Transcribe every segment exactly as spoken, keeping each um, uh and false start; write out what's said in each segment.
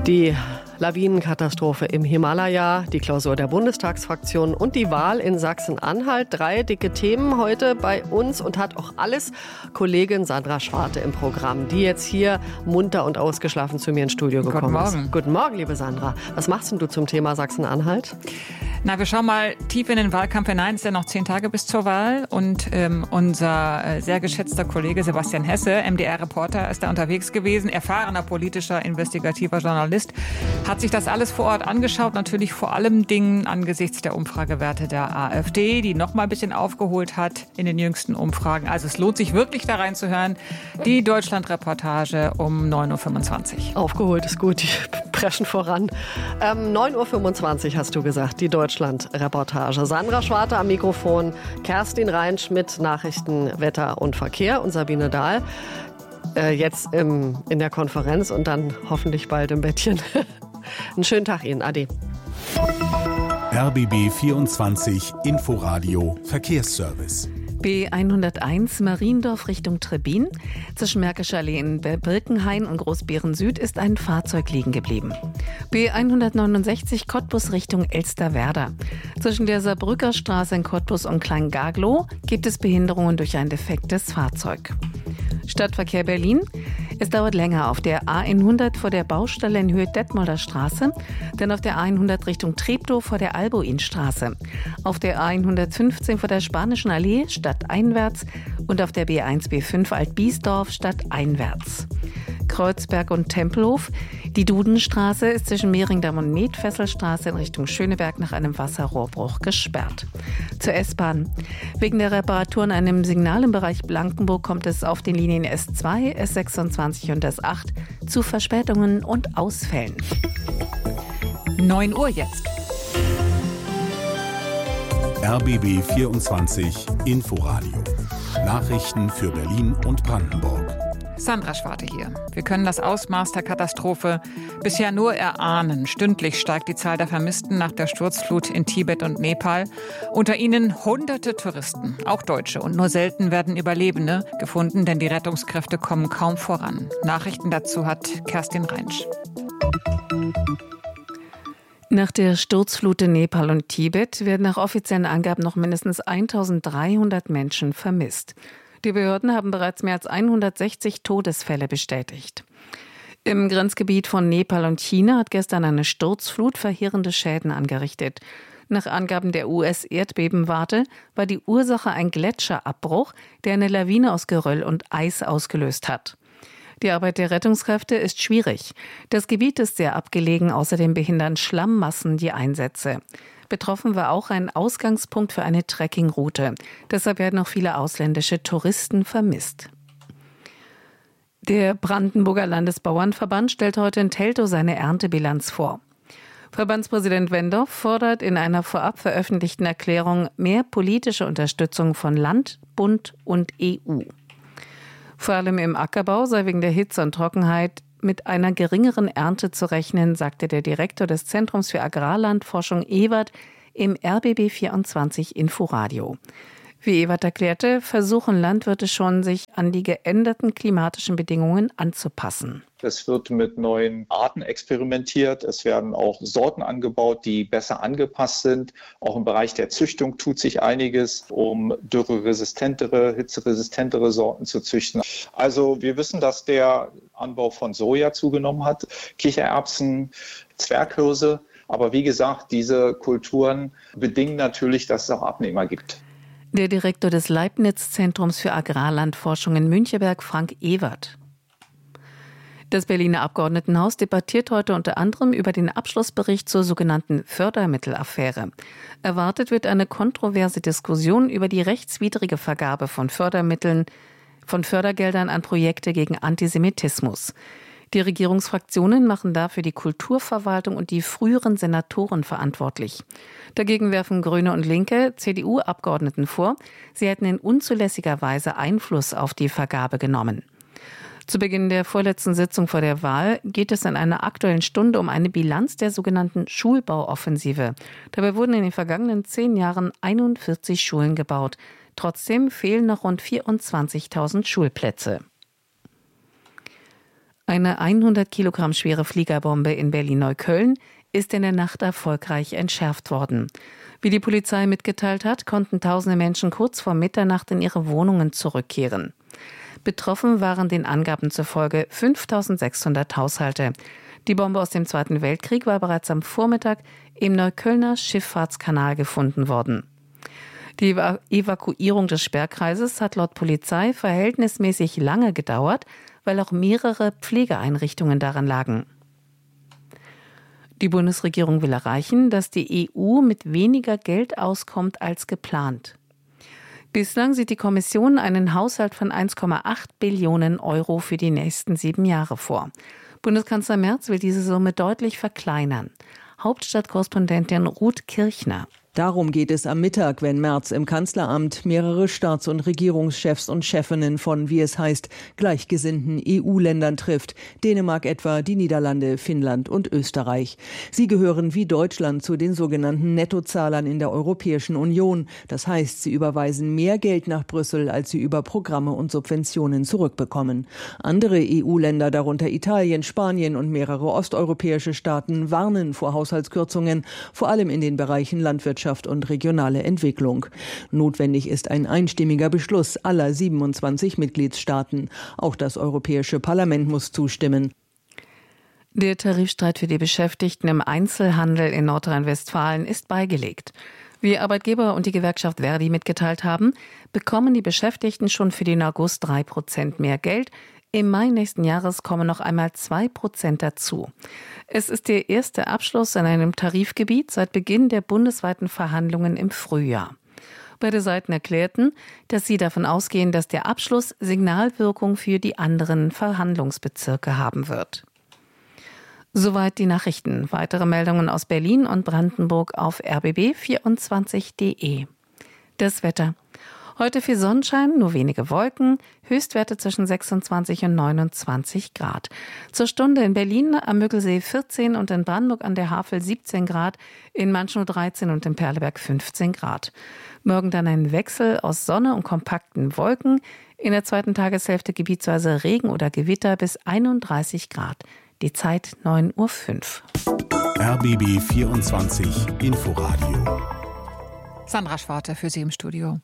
Die Lawinenkatastrophe im Himalaya, die Klausur der Bundestagsfraktion und die Wahl in Sachsen-Anhalt. Drei dicke Themen heute bei uns und hat auch alles Kollegin Sandra Schwarte im Programm, die jetzt hier munter und ausgeschlafen zu mir ins Studio gekommen Guten Morgen. ist. Guten Morgen, liebe Sandra. Was machst denn du zum Thema Sachsen-Anhalt? Na, wir schauen mal tief in den Wahlkampf hinein. Es sind ja noch zehn Tage bis zur Wahl. Und ähm, unser äh, sehr geschätzter Kollege Sebastian Hesse, M D R-Reporter, ist da unterwegs gewesen. Erfahrener politischer, investigativer Journalist. Hat sich das alles vor Ort angeschaut. Natürlich vor allem Dingen angesichts der Umfragewerte der AfD, die noch mal ein bisschen aufgeholt hat in den jüngsten Umfragen. Also es lohnt sich wirklich da reinzuhören. Die Deutschland-Reportage um neun Uhr fünfundzwanzig. Aufgeholt ist gut, die preschen voran. Ähm, neun Uhr fünfundzwanzig hast du gesagt, die Deutschland-Reportage. Sandra Schwarte am Mikrofon, Kerstin Reinsch mit Nachrichten, Wetter und Verkehr und Sabine Dahl äh, jetzt im, in der Konferenz und dann hoffentlich bald im Bettchen. Einen schönen Tag Ihnen, Ade. R B B vierundzwanzig Inforadio Verkehrsservice. B hunderteins Mariendorf Richtung Trebbin. Zwischen Märkischer Allee in Birkenhain und Großbeeren Süd ist ein Fahrzeug liegen geblieben. B hundertneunundsechzig Cottbus Richtung Elsterwerda. Zwischen der Saarbrücker Straße in Cottbus und Kleingaglow gibt es Behinderungen durch ein defektes Fahrzeug. Stadtverkehr Berlin. Es dauert länger auf der A hundert vor der Baustelle in Höhe Detmolder Straße, dann auf der A hundert Richtung Treptow vor der Albuinstraße, auf der A hundertfünfzehn vor der Spanischen Allee stadteinwärts und auf der B eins B fünf Altbiesdorf stadteinwärts. Kreuzberg und Tempelhof. Die Dudenstraße ist zwischen Mehringdamm und Metfesselstraße in Richtung Schöneberg nach einem Wasserrohrbruch gesperrt. Zur S-Bahn. Wegen der Reparatur an einem Signal im Bereich Blankenburg kommt es auf den Linien S zwei, S sechsundzwanzig und S acht zu Verspätungen und Ausfällen. neun Uhr jetzt. R B B vierundzwanzig Inforadio. Nachrichten für Berlin und Brandenburg. Sandra Schwarte hier. Wir können das Ausmaß der Katastrophe bisher nur erahnen. Stündlich steigt die Zahl der Vermissten nach der Sturzflut in Tibet und Nepal. Unter ihnen hunderte Touristen, auch Deutsche. Und nur selten werden Überlebende gefunden, denn die Rettungskräfte kommen kaum voran. Nachrichten dazu hat Kerstin Reinsch. Nach der Sturzflut in Nepal und Tibet werden nach offiziellen Angaben noch mindestens eintausenddreihundert Menschen vermisst. Die Behörden haben bereits mehr als hundertsechzig Todesfälle bestätigt. Im Grenzgebiet von Nepal und China hat gestern eine Sturzflut verheerende Schäden angerichtet. Nach Angaben der U S-Erdbebenwarte war die Ursache ein Gletscherabbruch, der eine Lawine aus Geröll und Eis ausgelöst hat. Die Arbeit der Rettungskräfte ist schwierig. Das Gebiet ist sehr abgelegen, außerdem behindern Schlammmassen die Einsätze. Betroffen war auch ein Ausgangspunkt für eine Trekkingroute. Deshalb werden auch viele ausländische Touristen vermisst. Der Brandenburger Landesbauernverband stellt heute in Teltow seine Erntebilanz vor. Verbandspräsident Wendorf fordert in einer vorab veröffentlichten Erklärung mehr politische Unterstützung von Land, Bund und E U. Vor allem im Ackerbau sei wegen der Hitze und Trockenheit mit einer geringeren Ernte zu rechnen, sagte der Direktor des Zentrums für Agrarlandforschung Ewert im R B B vierundzwanzig Inforadio. Wie Ewert erklärte, versuchen Landwirte schon, sich an die geänderten klimatischen Bedingungen anzupassen. Es wird mit neuen Arten experimentiert. Es werden auch Sorten angebaut, die besser angepasst sind. Auch im Bereich der Züchtung tut sich einiges, um dürreresistentere, hitzeresistentere Sorten zu züchten. Also wir wissen, dass der Anbau von Soja zugenommen hat, Kichererbsen, Zwerghirse. Aber wie gesagt, diese Kulturen bedingen natürlich, dass es auch Abnehmer gibt. Der Direktor des Leibniz-Zentrums für Agrarlandforschung in Müncheberg, Frank Ewert. Das Berliner Abgeordnetenhaus debattiert heute unter anderem über den Abschlussbericht zur sogenannten Fördermittelaffäre. Erwartet wird eine kontroverse Diskussion über die rechtswidrige Vergabe von Fördermitteln, von Fördergeldern an Projekte gegen Antisemitismus. Die Regierungsfraktionen machen dafür die Kulturverwaltung und die früheren Senatoren verantwortlich. Dagegen werfen Grüne und Linke C D U-Abgeordneten vor, sie hätten in unzulässiger Weise Einfluss auf die Vergabe genommen. Zu Beginn der vorletzten Sitzung vor der Wahl geht es in einer Aktuellen Stunde um eine Bilanz der sogenannten Schulbauoffensive. Dabei wurden in den vergangenen zehn Jahren einundvierzig Schulen gebaut. Trotzdem fehlen noch rund vierundzwanzigtausend Schulplätze. Eine hundert Kilogramm schwere Fliegerbombe in Berlin-Neukölln ist in der Nacht erfolgreich entschärft worden. Wie die Polizei mitgeteilt hat, konnten tausende Menschen kurz vor Mitternacht in ihre Wohnungen zurückkehren. Betroffen waren den Angaben zufolge fünftausendsechshundert Haushalte. Die Bombe aus dem Zweiten Weltkrieg war bereits am Vormittag im Neuköllner Schifffahrtskanal gefunden worden. Die Evaku- Evakuierung des Sperrkreises hat laut Polizei verhältnismäßig lange gedauert, weil auch mehrere Pflegeeinrichtungen daran lagen. Die Bundesregierung will erreichen, dass die E U mit weniger Geld auskommt als geplant. Bislang sieht die Kommission einen Haushalt von eins Komma acht Billionen Euro für die nächsten sieben Jahre vor. Bundeskanzler Merz will diese Summe deutlich verkleinern. Hauptstadtkorrespondentin Ruth Kirchner. Darum geht es am Mittag, wenn Merz im Kanzleramt mehrere Staats- und Regierungschefs und Chefinnen von, wie es heißt, gleichgesinnten E U-Ländern trifft. Dänemark etwa, die Niederlande, Finnland und Österreich. Sie gehören wie Deutschland zu den sogenannten Nettozahlern in der Europäischen Union. Das heißt, sie überweisen mehr Geld nach Brüssel, als sie über Programme und Subventionen zurückbekommen. Andere E U-Länder, darunter Italien, Spanien und mehrere osteuropäische Staaten, warnen vor Haushaltskürzungen, vor allem in den Bereichen Landwirtschaft und regionale Entwicklung. Notwendig ist ein einstimmiger Beschluss aller siebenundzwanzig Mitgliedstaaten. Auch das Europäische Parlament muss zustimmen. Der Tarifstreit für die Beschäftigten im Einzelhandel in Nordrhein-Westfalen ist beigelegt. Wie Arbeitgeber und die Gewerkschaft Verdi mitgeteilt haben, bekommen die Beschäftigten schon für den August drei Prozent mehr Geld. Im Mai nächsten Jahres kommen noch einmal zwei Prozent dazu. Es ist der erste Abschluss an einem Tarifgebiet seit Beginn der bundesweiten Verhandlungen im Frühjahr. Beide Seiten erklärten, dass sie davon ausgehen, dass der Abschluss Signalwirkung für die anderen Verhandlungsbezirke haben wird. Soweit die Nachrichten. Weitere Meldungen aus Berlin und Brandenburg auf r b b vierundzwanzig punkt d e. Das Wetter. Heute viel Sonnenschein, nur wenige Wolken, Höchstwerte zwischen sechsundzwanzig und neunundzwanzig Grad. Zur Stunde in Berlin am Müggelsee vierzehn und in Brandenburg an der Havel siebzehn Grad, in Manschnow dreizehn und in Perleberg fünfzehn Grad. Morgen dann ein Wechsel aus Sonne und kompakten Wolken, in der zweiten Tageshälfte gebietsweise Regen oder Gewitter bis einunddreißig Grad. Die Zeit neun Uhr fünf. R B B vierundzwanzig Inforadio. Sandra Schwarte für Sie im Studio.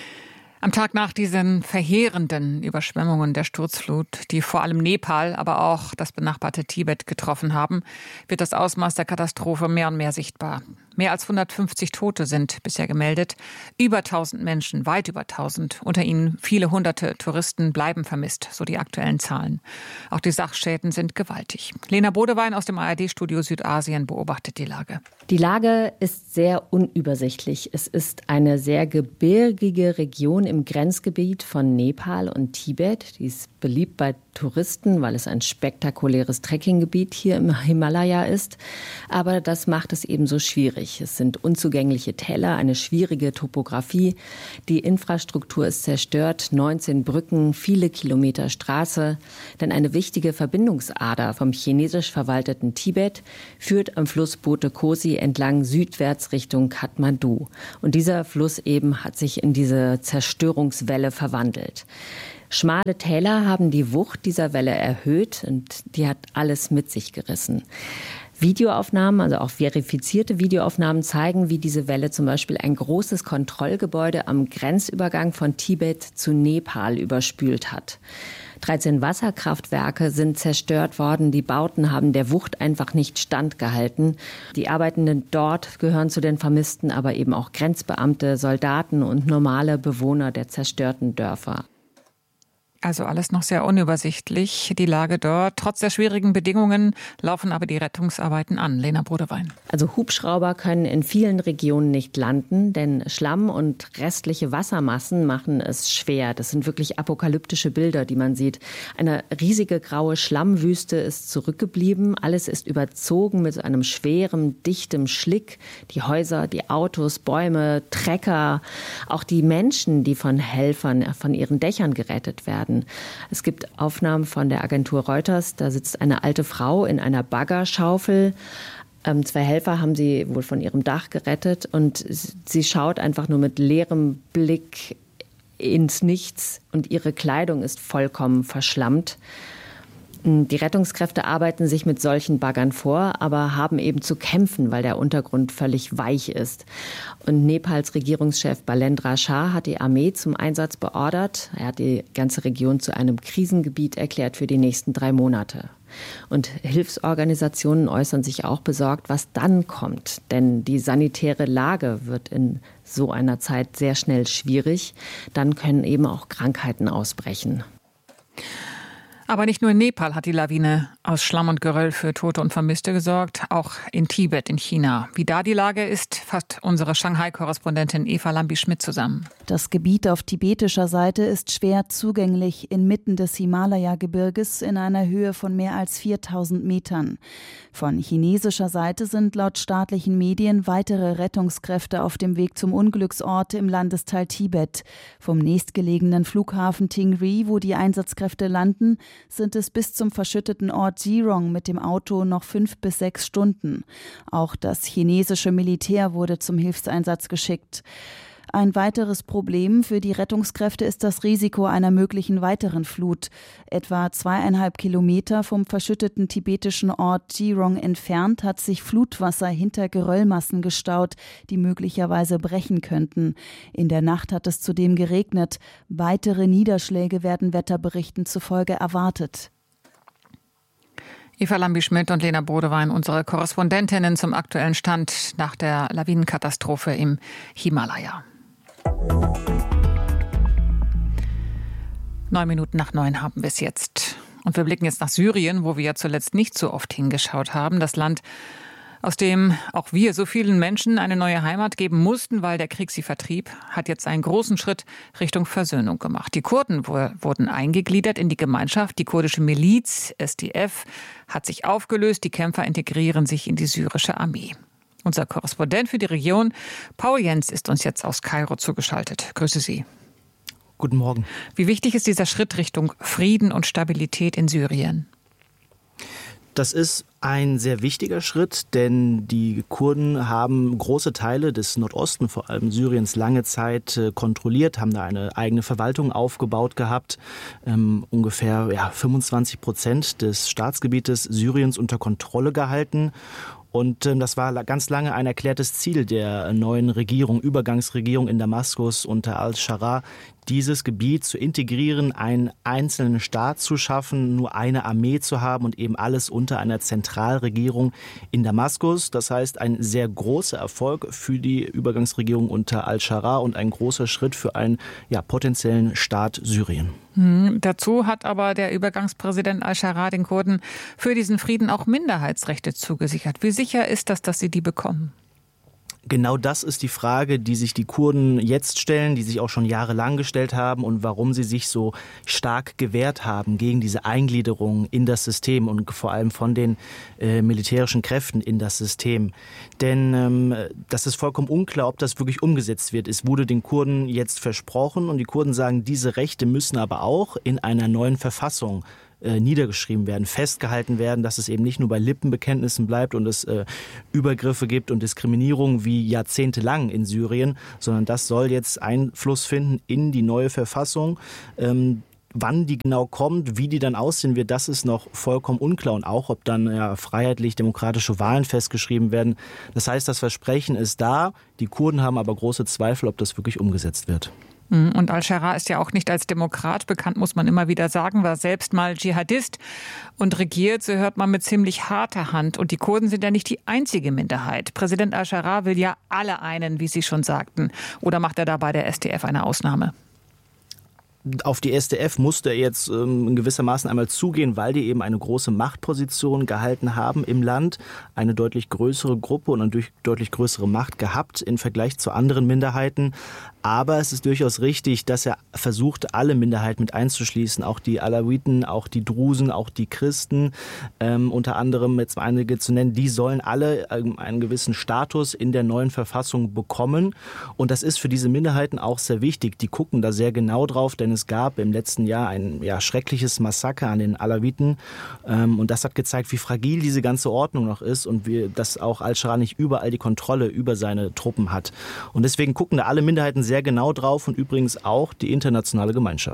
Am Tag nach diesen verheerenden Überschwemmungen der Sturzflut, die vor allem Nepal, aber auch das benachbarte Tibet getroffen haben, wird das Ausmaß der Katastrophe mehr und mehr sichtbar. Mehr als hundertfünfzig Tote sind bisher gemeldet. Über tausend Menschen, weit über tausend, unter ihnen viele hunderte Touristen bleiben vermisst, so die aktuellen Zahlen. Auch die Sachschäden sind gewaltig. Lena Bodewein aus dem A R D-Studio Südasien beobachtet die Lage. Die Lage ist sehr unübersichtlich. Es ist eine sehr gebirgige Region im Grenzgebiet von Nepal und Tibet. Die ist beliebt bei Touristen, weil es ein spektakuläres Trekkinggebiet hier im Himalaya ist. Aber das macht es eben so schwierig. Es sind unzugängliche Täler, eine schwierige Topografie. Die Infrastruktur ist zerstört, neunzehn Brücken, viele Kilometer Straße. Denn eine wichtige Verbindungsader vom chinesisch verwalteten Tibet führt am Fluss Bote Kosi entlang südwärts Richtung Kathmandu. Und dieser Fluss eben hat sich in diese Zerstörungswelle verwandelt. Schmale Täler haben die Wucht dieser Welle erhöht und die hat alles mit sich gerissen. Videoaufnahmen, also auch verifizierte Videoaufnahmen zeigen, wie diese Welle zum Beispiel ein großes Kontrollgebäude am Grenzübergang von Tibet zu Nepal überspült hat. dreizehn Wasserkraftwerke sind zerstört worden. Die Bauten haben der Wucht einfach nicht standgehalten. Die Arbeitenden dort gehören zu den Vermissten, aber eben auch Grenzbeamte, Soldaten und normale Bewohner der zerstörten Dörfer. Also alles noch sehr unübersichtlich, die Lage dort. Trotz der schwierigen Bedingungen laufen aber die Rettungsarbeiten an. Lena Bodewein. Also Hubschrauber können in vielen Regionen nicht landen, denn Schlamm und restliche Wassermassen machen es schwer. Das sind wirklich apokalyptische Bilder, die man sieht. Eine riesige graue Schlammwüste ist zurückgeblieben. Alles ist überzogen mit einem schweren, dichtem Schlick. Die Häuser, die Autos, Bäume, Trecker, auch die Menschen, die von Helfern von ihren Dächern gerettet werden. Es gibt Aufnahmen von der Agentur Reuters, da sitzt eine alte Frau in einer Baggerschaufel. Ähm, zwei Helfer haben sie wohl von ihrem Dach gerettet und sie schaut einfach nur mit leerem Blick ins Nichts und ihre Kleidung ist vollkommen verschlammt. Die Rettungskräfte arbeiten sich mit solchen Baggern vor, aber haben eben zu kämpfen, weil der Untergrund völlig weich ist. Und Nepals Regierungschef Balendra Shah hat die Armee zum Einsatz beordert. Er hat die ganze Region zu einem Krisengebiet erklärt für die nächsten drei Monate. Und Hilfsorganisationen äußern sich auch besorgt, was dann kommt. Denn die sanitäre Lage wird in so einer Zeit sehr schnell schwierig. Dann können eben auch Krankheiten ausbrechen. Aber nicht nur in Nepal hat die Lawine aus Schlamm und Geröll für Tote und Vermisste gesorgt, auch in Tibet in China. Wie da die Lage ist, fasst unsere Shanghai-Korrespondentin Eva Lambi-Schmidt zusammen. Das Gebiet auf tibetischer Seite ist schwer zugänglich inmitten des Himalaya-Gebirges in einer Höhe von mehr als viertausend Metern. Von chinesischer Seite sind laut staatlichen Medien weitere Rettungskräfte auf dem Weg zum Unglücksort im Landesteil Tibet. Vom nächstgelegenen Flughafen Tingri, wo die Einsatzkräfte landen, sind es bis zum verschütteten Ort Zirong mit dem Auto noch fünf bis sechs Stunden. Auch das chinesische Militär wurde zum Hilfseinsatz geschickt. Ein weiteres Problem für die Rettungskräfte ist das Risiko einer möglichen weiteren Flut. Etwa zweieinhalb Kilometer vom verschütteten tibetischen Ort Zirong entfernt hat sich Flutwasser hinter Geröllmassen gestaut, die möglicherweise brechen könnten. In der Nacht hat es zudem geregnet. Weitere Niederschläge werden Wetterberichten zufolge erwartet. Eva Lambi-Schmidt und Lena Bodewein, unsere Korrespondentinnen zum aktuellen Stand nach der Lawinenkatastrophe im Himalaya. Neun Minuten nach neun haben wir es jetzt. Und wir blicken jetzt nach Syrien, wo wir ja zuletzt nicht so oft hingeschaut haben. Das Land, aus dem auch wir so vielen Menschen eine neue Heimat geben mussten, weil der Krieg sie vertrieb, hat jetzt einen großen Schritt Richtung Versöhnung gemacht. Die Kurden wurden eingegliedert in die Gemeinschaft. Die kurdische Miliz, S D F, hat sich aufgelöst. Die Kämpfer integrieren sich in die syrische Armee. Unser Korrespondent für die Region, Paul Jens, ist uns jetzt aus Kairo zugeschaltet. Grüße Sie. Guten Morgen. Wie wichtig ist dieser Schritt Richtung Frieden und Stabilität in Syrien? Das ist ein sehr wichtiger Schritt, denn die Kurden haben große Teile des Nordosten, vor allem Syriens, lange Zeit äh, kontrolliert, haben da eine eigene Verwaltung aufgebaut gehabt, ähm, ungefähr ja, fünfundzwanzig Prozent des Staatsgebietes Syriens unter Kontrolle gehalten. Und ähm, das war ganz lange ein erklärtes Ziel der neuen Regierung, Übergangsregierung in Damaskus unter al-Shara, dieses Gebiet zu integrieren, einen einzelnen Staat zu schaffen, nur eine Armee zu haben und eben alles unter einer Zentralregierung in Damaskus. Das heißt, ein sehr großer Erfolg für die Übergangsregierung unter al-Shara und ein großer Schritt für einen ja, potenziellen Staat Syrien. Hm, dazu hat aber der Übergangspräsident al-Shara den Kurden für diesen Frieden auch Minderheitsrechte zugesichert. Wie sicher ist das, dass sie die bekommen? Genau das ist die Frage, die sich die Kurden jetzt stellen, die sich auch schon jahrelang gestellt haben und warum sie sich so stark gewehrt haben gegen diese Eingliederung in das System und vor allem von den äh, militärischen Kräften in das System. Denn ähm, das ist vollkommen unklar, ob das wirklich umgesetzt wird. Es wurde den Kurden jetzt versprochen und die Kurden sagen, diese Rechte müssen aber auch in einer neuen Verfassung niedergeschrieben werden, festgehalten werden, dass es eben nicht nur bei Lippenbekenntnissen bleibt und es äh, Übergriffe gibt und Diskriminierung wie jahrzehntelang in Syrien, sondern das soll jetzt Einfluss finden in die neue Verfassung. Ähm, Wann die genau kommt, wie die dann aussehen wird, das ist noch vollkommen unklar. Und auch, ob dann ja, freiheitlich-demokratische Wahlen festgeschrieben werden. Das heißt, das Versprechen ist da. Die Kurden haben aber große Zweifel, ob das wirklich umgesetzt wird. Und al-Shara ist ja auch nicht als Demokrat bekannt, muss man immer wieder sagen, war selbst mal Dschihadist und regiert, so hört man, mit ziemlich harter Hand. Und die Kurden sind ja nicht die einzige Minderheit. Präsident al-Shara will ja alle einen, wie Sie schon sagten. Oder macht er da bei der S D F eine Ausnahme? Auf die S D F musste er jetzt ähm, in gewissermaßen einmal zugehen, weil die eben eine große Machtposition gehalten haben im Land, eine deutlich größere Gruppe und eine durch, deutlich größere Macht gehabt im Vergleich zu anderen Minderheiten. Aber es ist durchaus richtig, dass er versucht, alle Minderheiten mit einzuschließen, auch die Alawiten, auch die Drusen, auch die Christen, ähm, unter anderem jetzt einige zu nennen, die sollen alle ähm, einen gewissen Status in der neuen Verfassung bekommen. Und das ist für diese Minderheiten auch sehr wichtig. Die gucken da sehr genau drauf, denn es gab im letzten Jahr ein ja, schreckliches Massaker an den Alawiten. Ähm, und das hat gezeigt, wie fragil diese ganze Ordnung noch ist und wie, dass auch al-Shara nicht überall die Kontrolle über seine Truppen hat. Und deswegen gucken da alle Minderheiten sehr genau drauf und übrigens auch die internationale Gemeinschaft.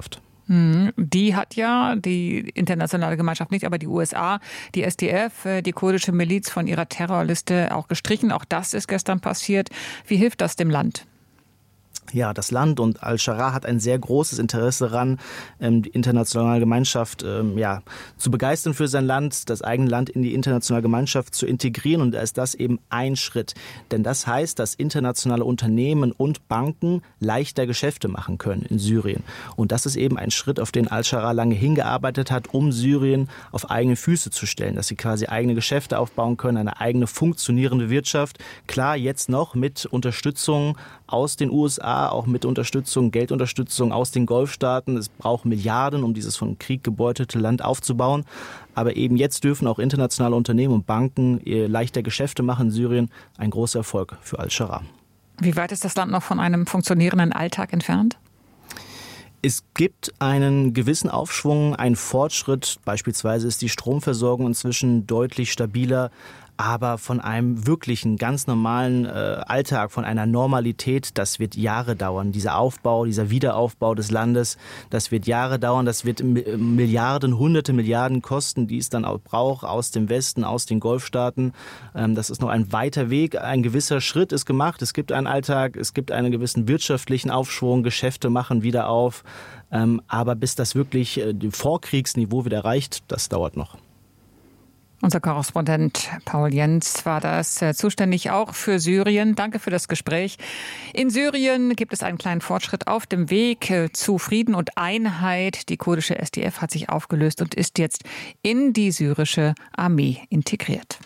Die hat ja die internationale Gemeinschaft nicht, aber die U S A, die S D F, die kurdische Miliz von ihrer Terrorliste auch gestrichen. Auch das ist gestern passiert. Wie hilft das dem Land? Ja, das Land und Al-Sharaa hat ein sehr großes Interesse daran, die internationale Gemeinschaft ja, zu begeistern für sein Land, das eigene Land in die internationale Gemeinschaft zu integrieren. Und da ist das eben ein Schritt. Denn das heißt, dass internationale Unternehmen und Banken leichter Geschäfte machen können in Syrien. Und das ist eben ein Schritt, auf den Al-Sharaa lange hingearbeitet hat, um Syrien auf eigene Füße zu stellen, dass sie quasi eigene Geschäfte aufbauen können, eine eigene funktionierende Wirtschaft. Klar, jetzt noch mit Unterstützung aus den U S A, auch mit Unterstützung, Geldunterstützung aus den Golfstaaten. Es braucht Milliarden, um dieses von Krieg gebeutelte Land aufzubauen. Aber eben jetzt dürfen auch internationale Unternehmen und Banken leichter Geschäfte machen in Syrien. Ein großer Erfolg für Al-Sharaa. Wie weit ist das Land noch von einem funktionierenden Alltag entfernt? Es gibt einen gewissen Aufschwung, einen Fortschritt. Beispielsweise ist die Stromversorgung inzwischen deutlich stabiler. Aber von einem wirklichen, ganz normalen äh, Alltag, von einer Normalität, das wird Jahre dauern. Dieser Aufbau, dieser Wiederaufbau des Landes, das wird Jahre dauern. Das wird Milliarden, hunderte Milliarden kosten, die es dann auch braucht aus dem Westen, aus den Golfstaaten. Ähm, das ist noch ein weiter Weg. Ein gewisser Schritt ist gemacht. Es gibt einen Alltag, es gibt einen gewissen wirtschaftlichen Aufschwung. Geschäfte machen wieder auf. Ähm, aber bis das wirklich äh, Vorkriegsniveau wieder erreicht, das dauert noch. Unser Korrespondent Paul Jens war das, äh, zuständig auch für Syrien. Danke für das Gespräch. In Syrien gibt es einen kleinen Fortschritt auf dem Weg äh, zu Frieden und Einheit. Die kurdische S D F hat sich aufgelöst und ist jetzt in die syrische Armee integriert.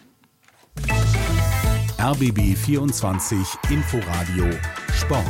R B B vierundzwanzig Inforadio Sport.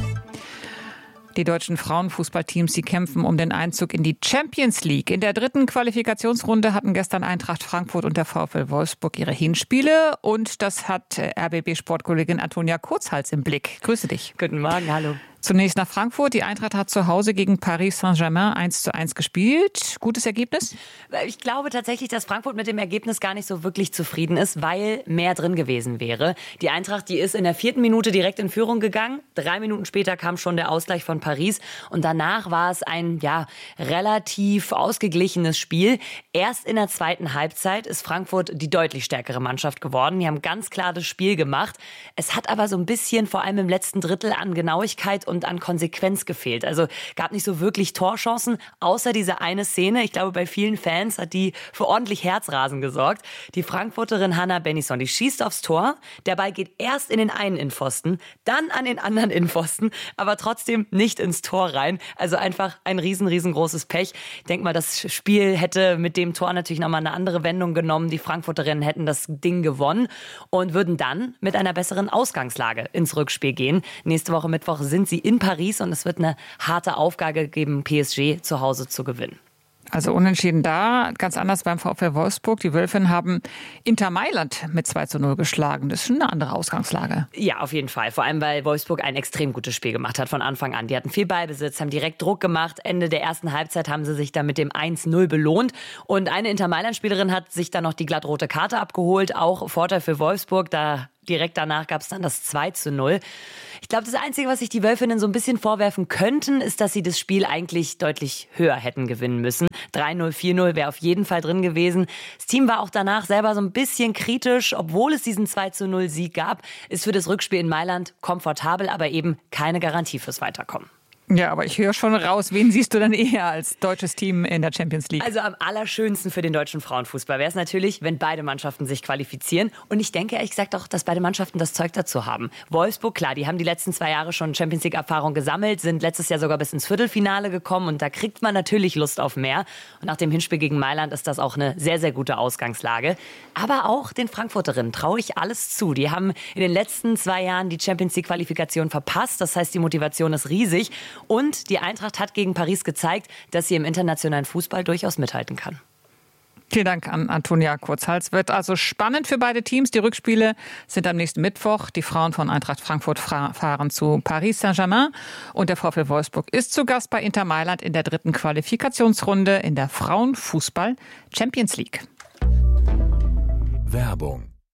Die deutschen Frauenfußballteams, die kämpfen um den Einzug in die Champions League. In der dritten Qualifikationsrunde hatten gestern Eintracht Frankfurt und der VfL Wolfsburg ihre Hinspiele. Und das hat R B B-Sportkollegin Antonia Kurzhals im Blick. Grüße dich. Guten Morgen, hallo. Zunächst nach Frankfurt. Die Eintracht hat zu Hause gegen Paris Saint-Germain eins zu eins gespielt. Gutes Ergebnis? Ich glaube tatsächlich, dass Frankfurt mit dem Ergebnis gar nicht so wirklich zufrieden ist, weil mehr drin gewesen wäre. Die Eintracht, die ist in der vierten Minute direkt in Führung gegangen. Drei Minuten später kam schon der Ausgleich von Paris. Und danach war es ein ja relativ ausgeglichenes Spiel. Erst in der zweiten Halbzeit ist Frankfurt die deutlich stärkere Mannschaft geworden. Die haben ganz klar das Spiel gemacht. Es hat aber so ein bisschen, vor allem im letzten Drittel, an Genauigkeit und an Konsequenz gefehlt. Also gab nicht so wirklich Torchancen, außer diese eine Szene. Ich glaube, bei vielen Fans hat die für ordentlich Herzrasen gesorgt. Die Frankfurterin Hannah Bennison, die schießt aufs Tor. Der Ball geht erst in den einen Innenpfosten, dann an den anderen Innenpfosten, aber trotzdem nicht ins Tor rein. Also einfach ein riesen, riesengroßes Pech. Ich denke mal, das Spiel hätte mit dem Tor natürlich nochmal eine andere Wendung genommen. Die Frankfurterinnen hätten das Ding gewonnen und würden dann mit einer besseren Ausgangslage ins Rückspiel gehen. Nächste Woche Mittwoch sind sie in Paris und es wird eine harte Aufgabe geben, P S G zu Hause zu gewinnen. Also unentschieden da, ganz anders beim VfL Wolfsburg. Die Wölfinnen haben Inter Mailand mit zwei zu null geschlagen. Das ist schon eine andere Ausgangslage. Ja, auf jeden Fall. Vor allem, weil Wolfsburg ein extrem gutes Spiel gemacht hat von Anfang an. Die hatten viel Ballbesitz, haben direkt Druck gemacht. Ende der ersten Halbzeit haben sie sich dann mit dem eins null belohnt. Und eine Inter Mailand-Spielerin hat sich dann noch die glattrote Karte abgeholt. Auch Vorteil für Wolfsburg, da direkt danach gab es dann das zwei zu null. Ich glaube, das Einzige, was sich die Wölfinnen so ein bisschen vorwerfen könnten, ist, dass sie das Spiel eigentlich deutlich höher hätten gewinnen müssen. drei null, vier null wäre auf jeden Fall drin gewesen. Das Team war auch danach selber so ein bisschen kritisch. Obwohl es diesen zwei zu null Sieg gab, ist für das Rückspiel in Mailand komfortabel, aber eben keine Garantie fürs Weiterkommen. Ja, aber ich höre schon raus, wen siehst du dann eher als deutsches Team in der Champions League? Also am allerschönsten für den deutschen Frauenfußball wäre es natürlich, wenn beide Mannschaften sich qualifizieren. Und ich denke ehrlich gesagt auch, dass beide Mannschaften das Zeug dazu haben. Wolfsburg, klar, die haben die letzten zwei Jahre schon Champions League-Erfahrung gesammelt, sind letztes Jahr sogar bis ins Viertelfinale gekommen. Und da kriegt man natürlich Lust auf mehr. Und nach dem Hinspiel gegen Mailand ist das auch eine sehr, sehr gute Ausgangslage. Aber auch den Frankfurterinnen traue ich alles zu. Die haben in den letzten zwei Jahren die Champions League-Qualifikation verpasst. Das heißt, die Motivation ist riesig. Und die Eintracht hat gegen Paris gezeigt, dass sie im internationalen Fußball durchaus mithalten kann. Vielen Dank an Antonia Kurzhals. Wird also spannend für beide Teams. Die Rückspiele sind am nächsten Mittwoch. Die Frauen von Eintracht Frankfurt fahren zu Paris Saint-Germain. Und der VfL Wolfsburg ist zu Gast bei Inter Mailand in der dritten Qualifikationsrunde in der Frauenfußball Champions League. Werbung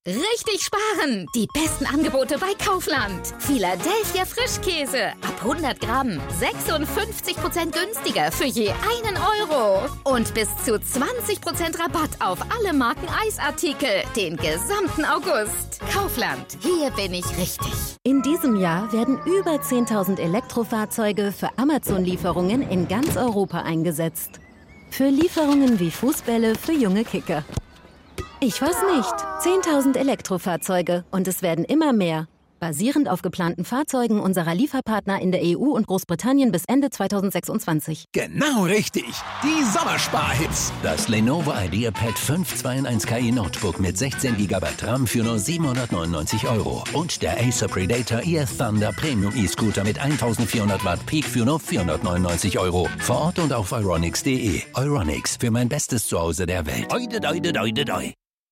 Richtig sparen! Die besten Angebote bei Kaufland. Philadelphia Frischkäse. Ab hundert Gramm. sechsundfünfzig Prozent günstiger für je einen Euro. Und bis zu zwanzig Prozent Rabatt auf alle Marken Eisartikel. Den gesamten August. Kaufland. Hier bin ich richtig. In diesem Jahr werden über zehntausend Elektrofahrzeuge für Amazon-Lieferungen in ganz Europa eingesetzt. Für Lieferungen wie Fußbälle für junge Kicker. Ich weiß nicht. zehntausend Elektrofahrzeuge und es werden immer mehr. Basierend auf geplanten Fahrzeugen unserer Lieferpartner in der E U und Großbritannien bis Ende zweitausendsechsundzwanzig. Genau richtig. Die Sommersparhits. Das Lenovo IdeaPad fünf zwei in eins K I Notebook mit sechzehn Gigabyte RAM für nur siebenhundertneunundneunzig Euro. Und der Acer Predator E F Thunder Premium E-Scooter mit eintausendvierhundert Watt Peak für nur vierhundertneunundneunzig Euro. Vor Ort und auf euronics punkt de. Euronics, für mein bestes Zuhause der Welt. Oide, doide, doide, doi.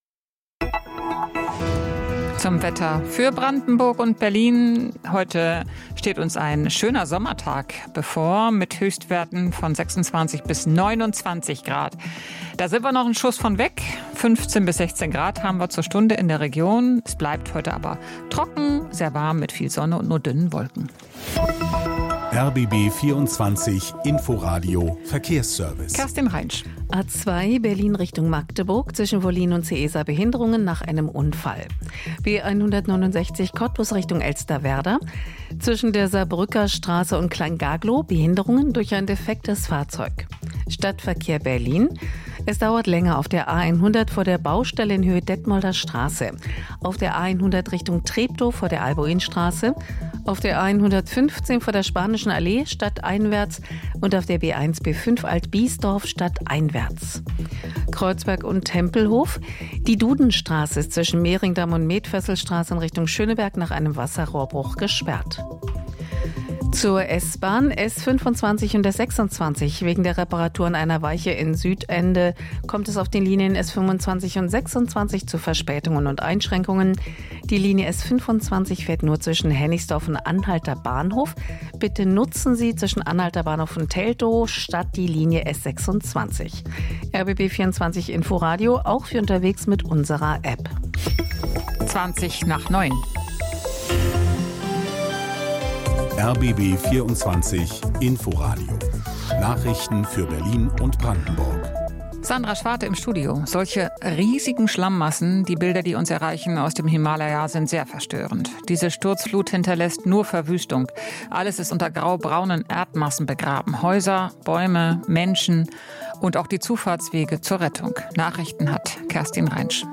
Zum Wetter für Brandenburg und Berlin. Heute steht uns ein schöner Sommertag bevor mit Höchstwerten von sechsundzwanzig bis neunundzwanzig Grad. Da sind wir noch einen Schuss von weg. fünfzehn bis sechzehn Grad haben wir zur Stunde in der Region. Es bleibt heute aber trocken, sehr warm mit viel Sonne und nur dünnen Wolken. R B B vierundzwanzig Inforadio Verkehrsservice. Kerstin Reinsch. A zwei Berlin Richtung Magdeburg zwischen Wollin und Seesa Behinderungen nach einem Unfall. B hundertneunundsechzig Cottbus Richtung Elsterwerda zwischen der Saarbrücker Straße und Kleingaglow Behinderungen durch ein defektes Fahrzeug. Stadtverkehr Berlin. Es dauert länger auf der A hundert vor der Baustelle in Höhe Detmolder Straße, auf der A hundert Richtung Treptow vor der Alboinstraße, auf der A hundertfünfzehn vor der Spanischen Allee stadteinwärts und auf der B eins B fünf Alt-Biesdorf stadteinwärts. Kreuzberg und Tempelhof. Die Dudenstraße ist zwischen Mehringdamm und Medfesselstraße in Richtung Schöneberg nach einem Wasserrohrbruch gesperrt. Zur S-Bahn S fünfundzwanzig und S sechsundzwanzig. Wegen der Reparaturen einer Weiche in Südende kommt es auf den Linien S fünfundzwanzig und sechsundzwanzig zu Verspätungen und Einschränkungen. Die Linie S fünfundzwanzig fährt nur zwischen Hennigsdorf und Anhalter Bahnhof. Bitte nutzen Sie zwischen Anhalter Bahnhof und Teltow statt die Linie S sechsundzwanzig. R B B vierundzwanzig Inforadio, auch für unterwegs mit unserer App. zwanzig nach neun. R B B vierundzwanzig Inforadio. Nachrichten für Berlin und Brandenburg. Sandra Schwarte im Studio. Solche riesigen Schlammmassen, die Bilder, die uns erreichen aus dem Himalaya, sind sehr verstörend. Diese Sturzflut hinterlässt nur Verwüstung. Alles ist unter grau-braunen Erdmassen begraben. Häuser, Bäume, Menschen und auch die Zufahrtswege zur Rettung. Nachrichten hat Kerstin Reinsch.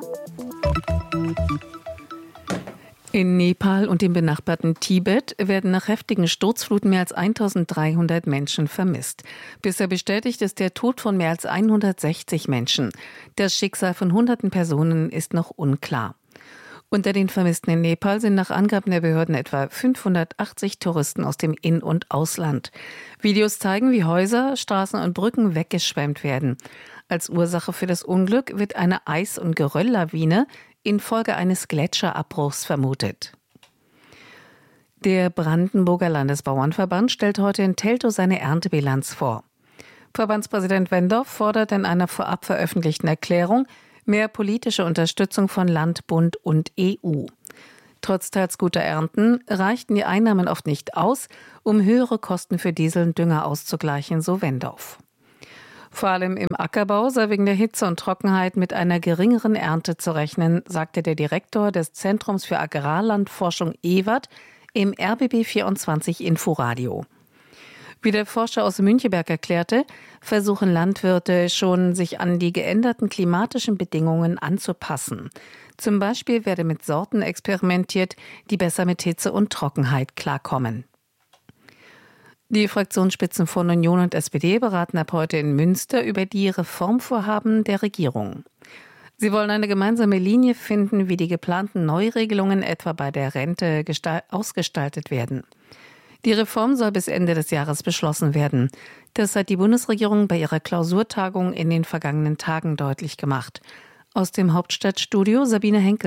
In Nepal und dem benachbarten Tibet werden nach heftigen Sturzfluten mehr als eintausenddreihundert Menschen vermisst. Bisher bestätigt ist der Tod von mehr als hundertsechzig Menschen. Das Schicksal von hunderten Personen ist noch unklar. Unter den Vermissten in Nepal sind nach Angaben der Behörden etwa fünfhundertachtzig Touristen aus dem In- und Ausland. Videos zeigen, wie Häuser, Straßen und Brücken weggeschwemmt werden. Als Ursache für das Unglück wird eine Eis- und Gerölllawine infolge eines Gletscherabbruchs vermutet. Der Brandenburger Landesbauernverband stellt heute in Teltow seine Erntebilanz vor. Verbandspräsident Wendorf fordert in einer vorab veröffentlichten Erklärung mehr politische Unterstützung von Land, Bund und E U. Trotz teils guter Ernten reichten die Einnahmen oft nicht aus, um höhere Kosten für Diesel und Dünger auszugleichen, so Wendorf. Vor allem im Ackerbau sei wegen der Hitze und Trockenheit mit einer geringeren Ernte zu rechnen, sagte der Direktor des Zentrums für Agrarlandforschung Ewert im R B B vierundzwanzig Inforadio. Wie der Forscher aus Müncheberg erklärte, versuchen Landwirte schon, sich an die geänderten klimatischen Bedingungen anzupassen. Zum Beispiel werde mit Sorten experimentiert, die besser mit Hitze und Trockenheit klarkommen. Die Fraktionsspitzen von Union und S P D beraten ab heute in Münster über die Reformvorhaben der Regierung. Sie wollen eine gemeinsame Linie finden, wie die geplanten Neuregelungen etwa bei der Rente ausgestaltet werden. Die Reform soll bis Ende des Jahres beschlossen werden. Das hat die Bundesregierung bei ihrer Klausurtagung in den vergangenen Tagen deutlich gemacht. Aus dem Hauptstadtstudio Sabine Henkel.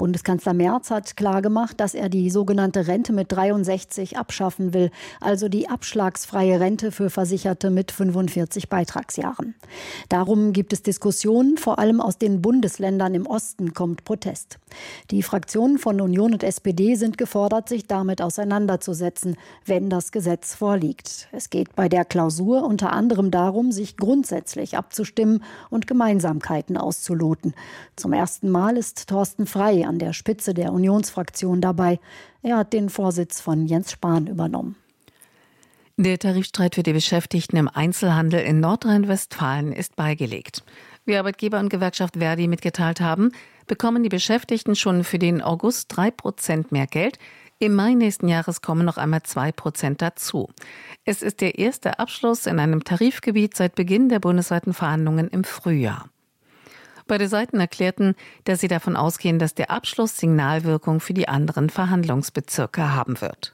Bundeskanzler Merz hat klargemacht, dass er die sogenannte Rente mit dreiundsechzig abschaffen will, also die abschlagsfreie Rente für Versicherte mit fünfundvierzig Beitragsjahren. Darum gibt es Diskussionen, vor allem aus den Bundesländern im Osten kommt Protest. Die Fraktionen von Union und S P D sind gefordert, sich damit auseinanderzusetzen, wenn das Gesetz vorliegt. Es geht bei der Klausur unter anderem darum, sich grundsätzlich abzustimmen und Gemeinsamkeiten auszuloten. Zum ersten Mal ist Thorsten Frey an der Spitze der Unionsfraktion dabei. Er hat den Vorsitz von Jens Spahn übernommen. Der Tarifstreit für die Beschäftigten im Einzelhandel in Nordrhein-Westfalen ist beigelegt. Wie Arbeitgeber und Gewerkschaft Verdi mitgeteilt haben, bekommen die Beschäftigten schon für den August drei Prozent mehr Geld. Im Mai nächsten Jahres kommen noch einmal zwei Prozent dazu. Es ist der erste Abschluss in einem Tarifgebiet seit Beginn der bundesweiten Verhandlungen im Frühjahr. Beide Seiten erklärten, dass sie davon ausgehen, dass der Abschluss Signalwirkung für die anderen Verhandlungsbezirke haben wird.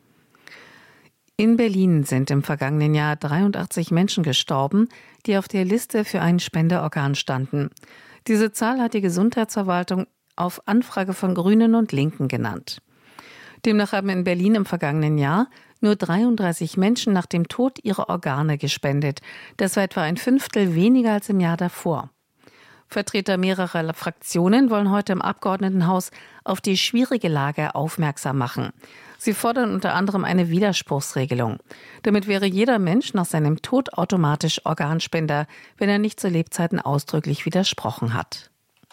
In Berlin sind im vergangenen Jahr dreiundachtzig Menschen gestorben, die auf der Liste für ein Spenderorgan standen. Diese Zahl hat die Gesundheitsverwaltung auf Anfrage von Grünen und Linken genannt. Demnach haben in Berlin im vergangenen Jahr nur dreiunddreißig Menschen nach dem Tod ihre Organe gespendet. Das war etwa ein Fünftel weniger als im Jahr davor. Vertreter mehrerer Fraktionen wollen heute im Abgeordnetenhaus auf die schwierige Lage aufmerksam machen. Sie fordern unter anderem eine Widerspruchsregelung. Damit wäre jeder Mensch nach seinem Tod automatisch Organspender, wenn er nicht zu Lebzeiten ausdrücklich widersprochen hat.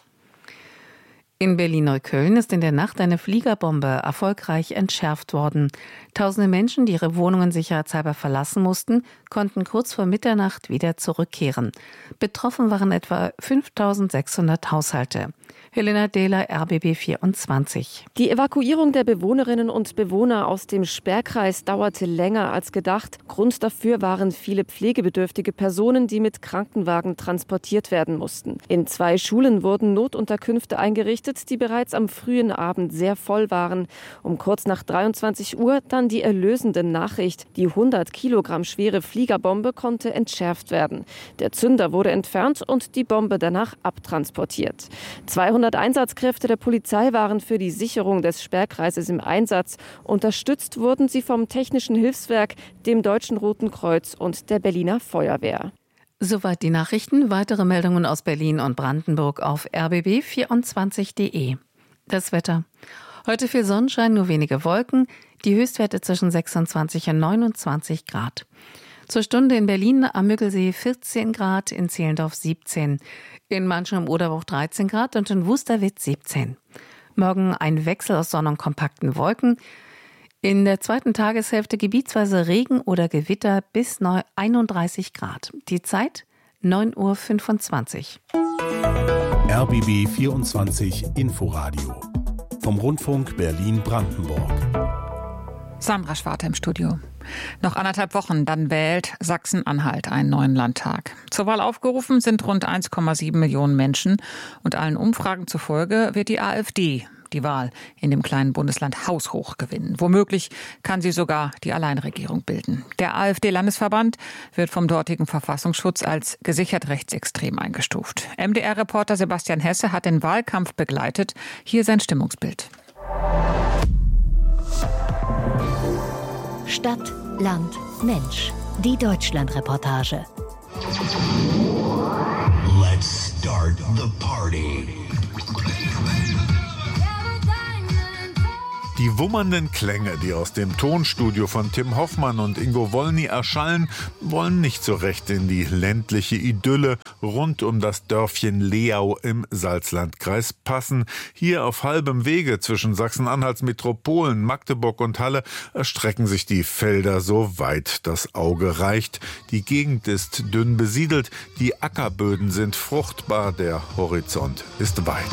In Berlin-Neukölln ist in der Nacht eine Fliegerbombe erfolgreich entschärft worden. Tausende Menschen, die ihre Wohnungen sicherheitshalber verlassen mussten, konnten kurz vor Mitternacht wieder zurückkehren. Betroffen waren etwa fünftausendsechshundert Haushalte. Helena Dehler, R B B vierundzwanzig. Die Evakuierung der Bewohnerinnen und Bewohner aus dem Sperrkreis dauerte länger als gedacht. Grund dafür waren viele pflegebedürftige Personen, die mit Krankenwagen transportiert werden mussten. In zwei Schulen wurden Notunterkünfte eingerichtet, die bereits am frühen Abend sehr voll waren. Um kurz nach dreiundzwanzig Uhr dann die erlösende Nachricht. Die hundert Kilogramm schwere Fliegerbombe konnte entschärft werden. Der Zünder wurde entfernt und die Bombe danach abtransportiert. zweihundert Einsatzkräfte der Polizei waren für die Sicherung des Sperrkreises im Einsatz. Unterstützt wurden sie vom Technischen Hilfswerk, dem Deutschen Roten Kreuz und der Berliner Feuerwehr. Soweit die Nachrichten. Weitere Meldungen aus Berlin und Brandenburg auf r b b vierundzwanzig punkt d e. Das Wetter. Heute viel Sonnenschein, nur wenige Wolken. Die Höchstwerte zwischen sechsundzwanzig und neunundzwanzig Grad. Zur Stunde in Berlin am Müggelsee vierzehn Grad, in Zehlendorf siebzehn, in Manchen am Oderbruch dreizehn Grad und in Wusterwitz siebzehn. Morgen ein Wechsel aus Sonne und kompakten Wolken. In der zweiten Tageshälfte gebietsweise Regen oder Gewitter bis einunddreißig Grad. Die Zeit neun Uhr fünfundzwanzig. R B B vierundzwanzig Inforadio vom Rundfunk Berlin-Brandenburg. Sandra Schwarter im Studio. Noch anderthalb Wochen, dann wählt Sachsen-Anhalt einen neuen Landtag. Zur Wahl aufgerufen sind rund eins Komma sieben Millionen Menschen. Und allen Umfragen zufolge wird die AfD die Wahl in dem kleinen Bundesland haushoch gewinnen. Womöglich kann sie sogar die Alleinregierung bilden. Der AfD-Landesverband wird vom dortigen Verfassungsschutz als gesichert rechtsextrem eingestuft. M D R-Reporter Sebastian Hesse hat den Wahlkampf begleitet. Hier sein Stimmungsbild. Stadt, Land, Mensch. Die Deutschland-Reportage. Let's start the party. Die wummernden Klänge, die aus dem Tonstudio von Tim Hoffmann und Ingo Wolny erschallen, wollen nicht so recht in die ländliche Idylle rund um das Dörfchen Leau im Salzlandkreis passen. Hier auf halbem Wege zwischen Sachsen-Anhalts Metropolen, Magdeburg und Halle erstrecken sich die Felder so weit das Auge reicht. Die Gegend ist dünn besiedelt, die Ackerböden sind fruchtbar, der Horizont ist weit.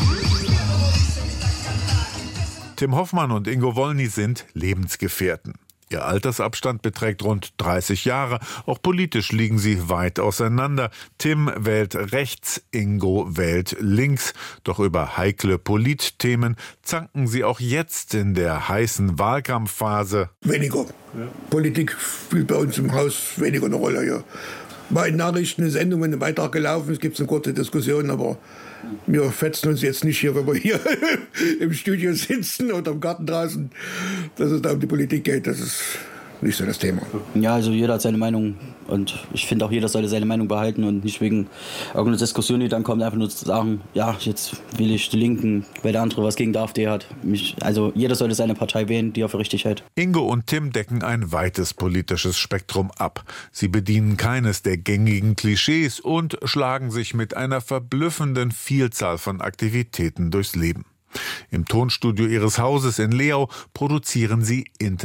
Tim Hoffmann und Ingo Wolny sind Lebensgefährten. Ihr Altersabstand beträgt rund dreißig Jahre. Auch politisch liegen sie weit auseinander. Tim wählt rechts, Ingo wählt links. Doch über heikle Politthemen zanken sie auch jetzt in der heißen Wahlkampfphase. Weniger. Ja. Politik spielt bei uns im Haus weniger eine Rolle. Ja. Bei Nachrichten, eine Sendung, ein Beitrag gelaufen, es gibt eine kurze Diskussion, aber Wir fetzen uns jetzt nicht hier, wenn wir hier im Studio sitzen oder im Garten draußen, dass es da um die Politik geht. Das ist nicht so das Thema. Ja, also jeder hat seine Meinung und ich finde auch, jeder sollte seine Meinung behalten und nicht wegen irgendeiner Diskussion, die dann kommt, einfach nur zu sagen, ja, jetzt will ich die Linken, weil der andere was gegen die AfD hat. Mich, also jeder sollte seine Partei wählen, die er für richtig hält. Ingo und Tim decken ein weites politisches Spektrum ab. Sie bedienen keines der gängigen Klischees und schlagen sich mit einer verblüffenden Vielzahl von Aktivitäten durchs Leben. Im Tonstudio ihres Hauses in Leau produzieren sie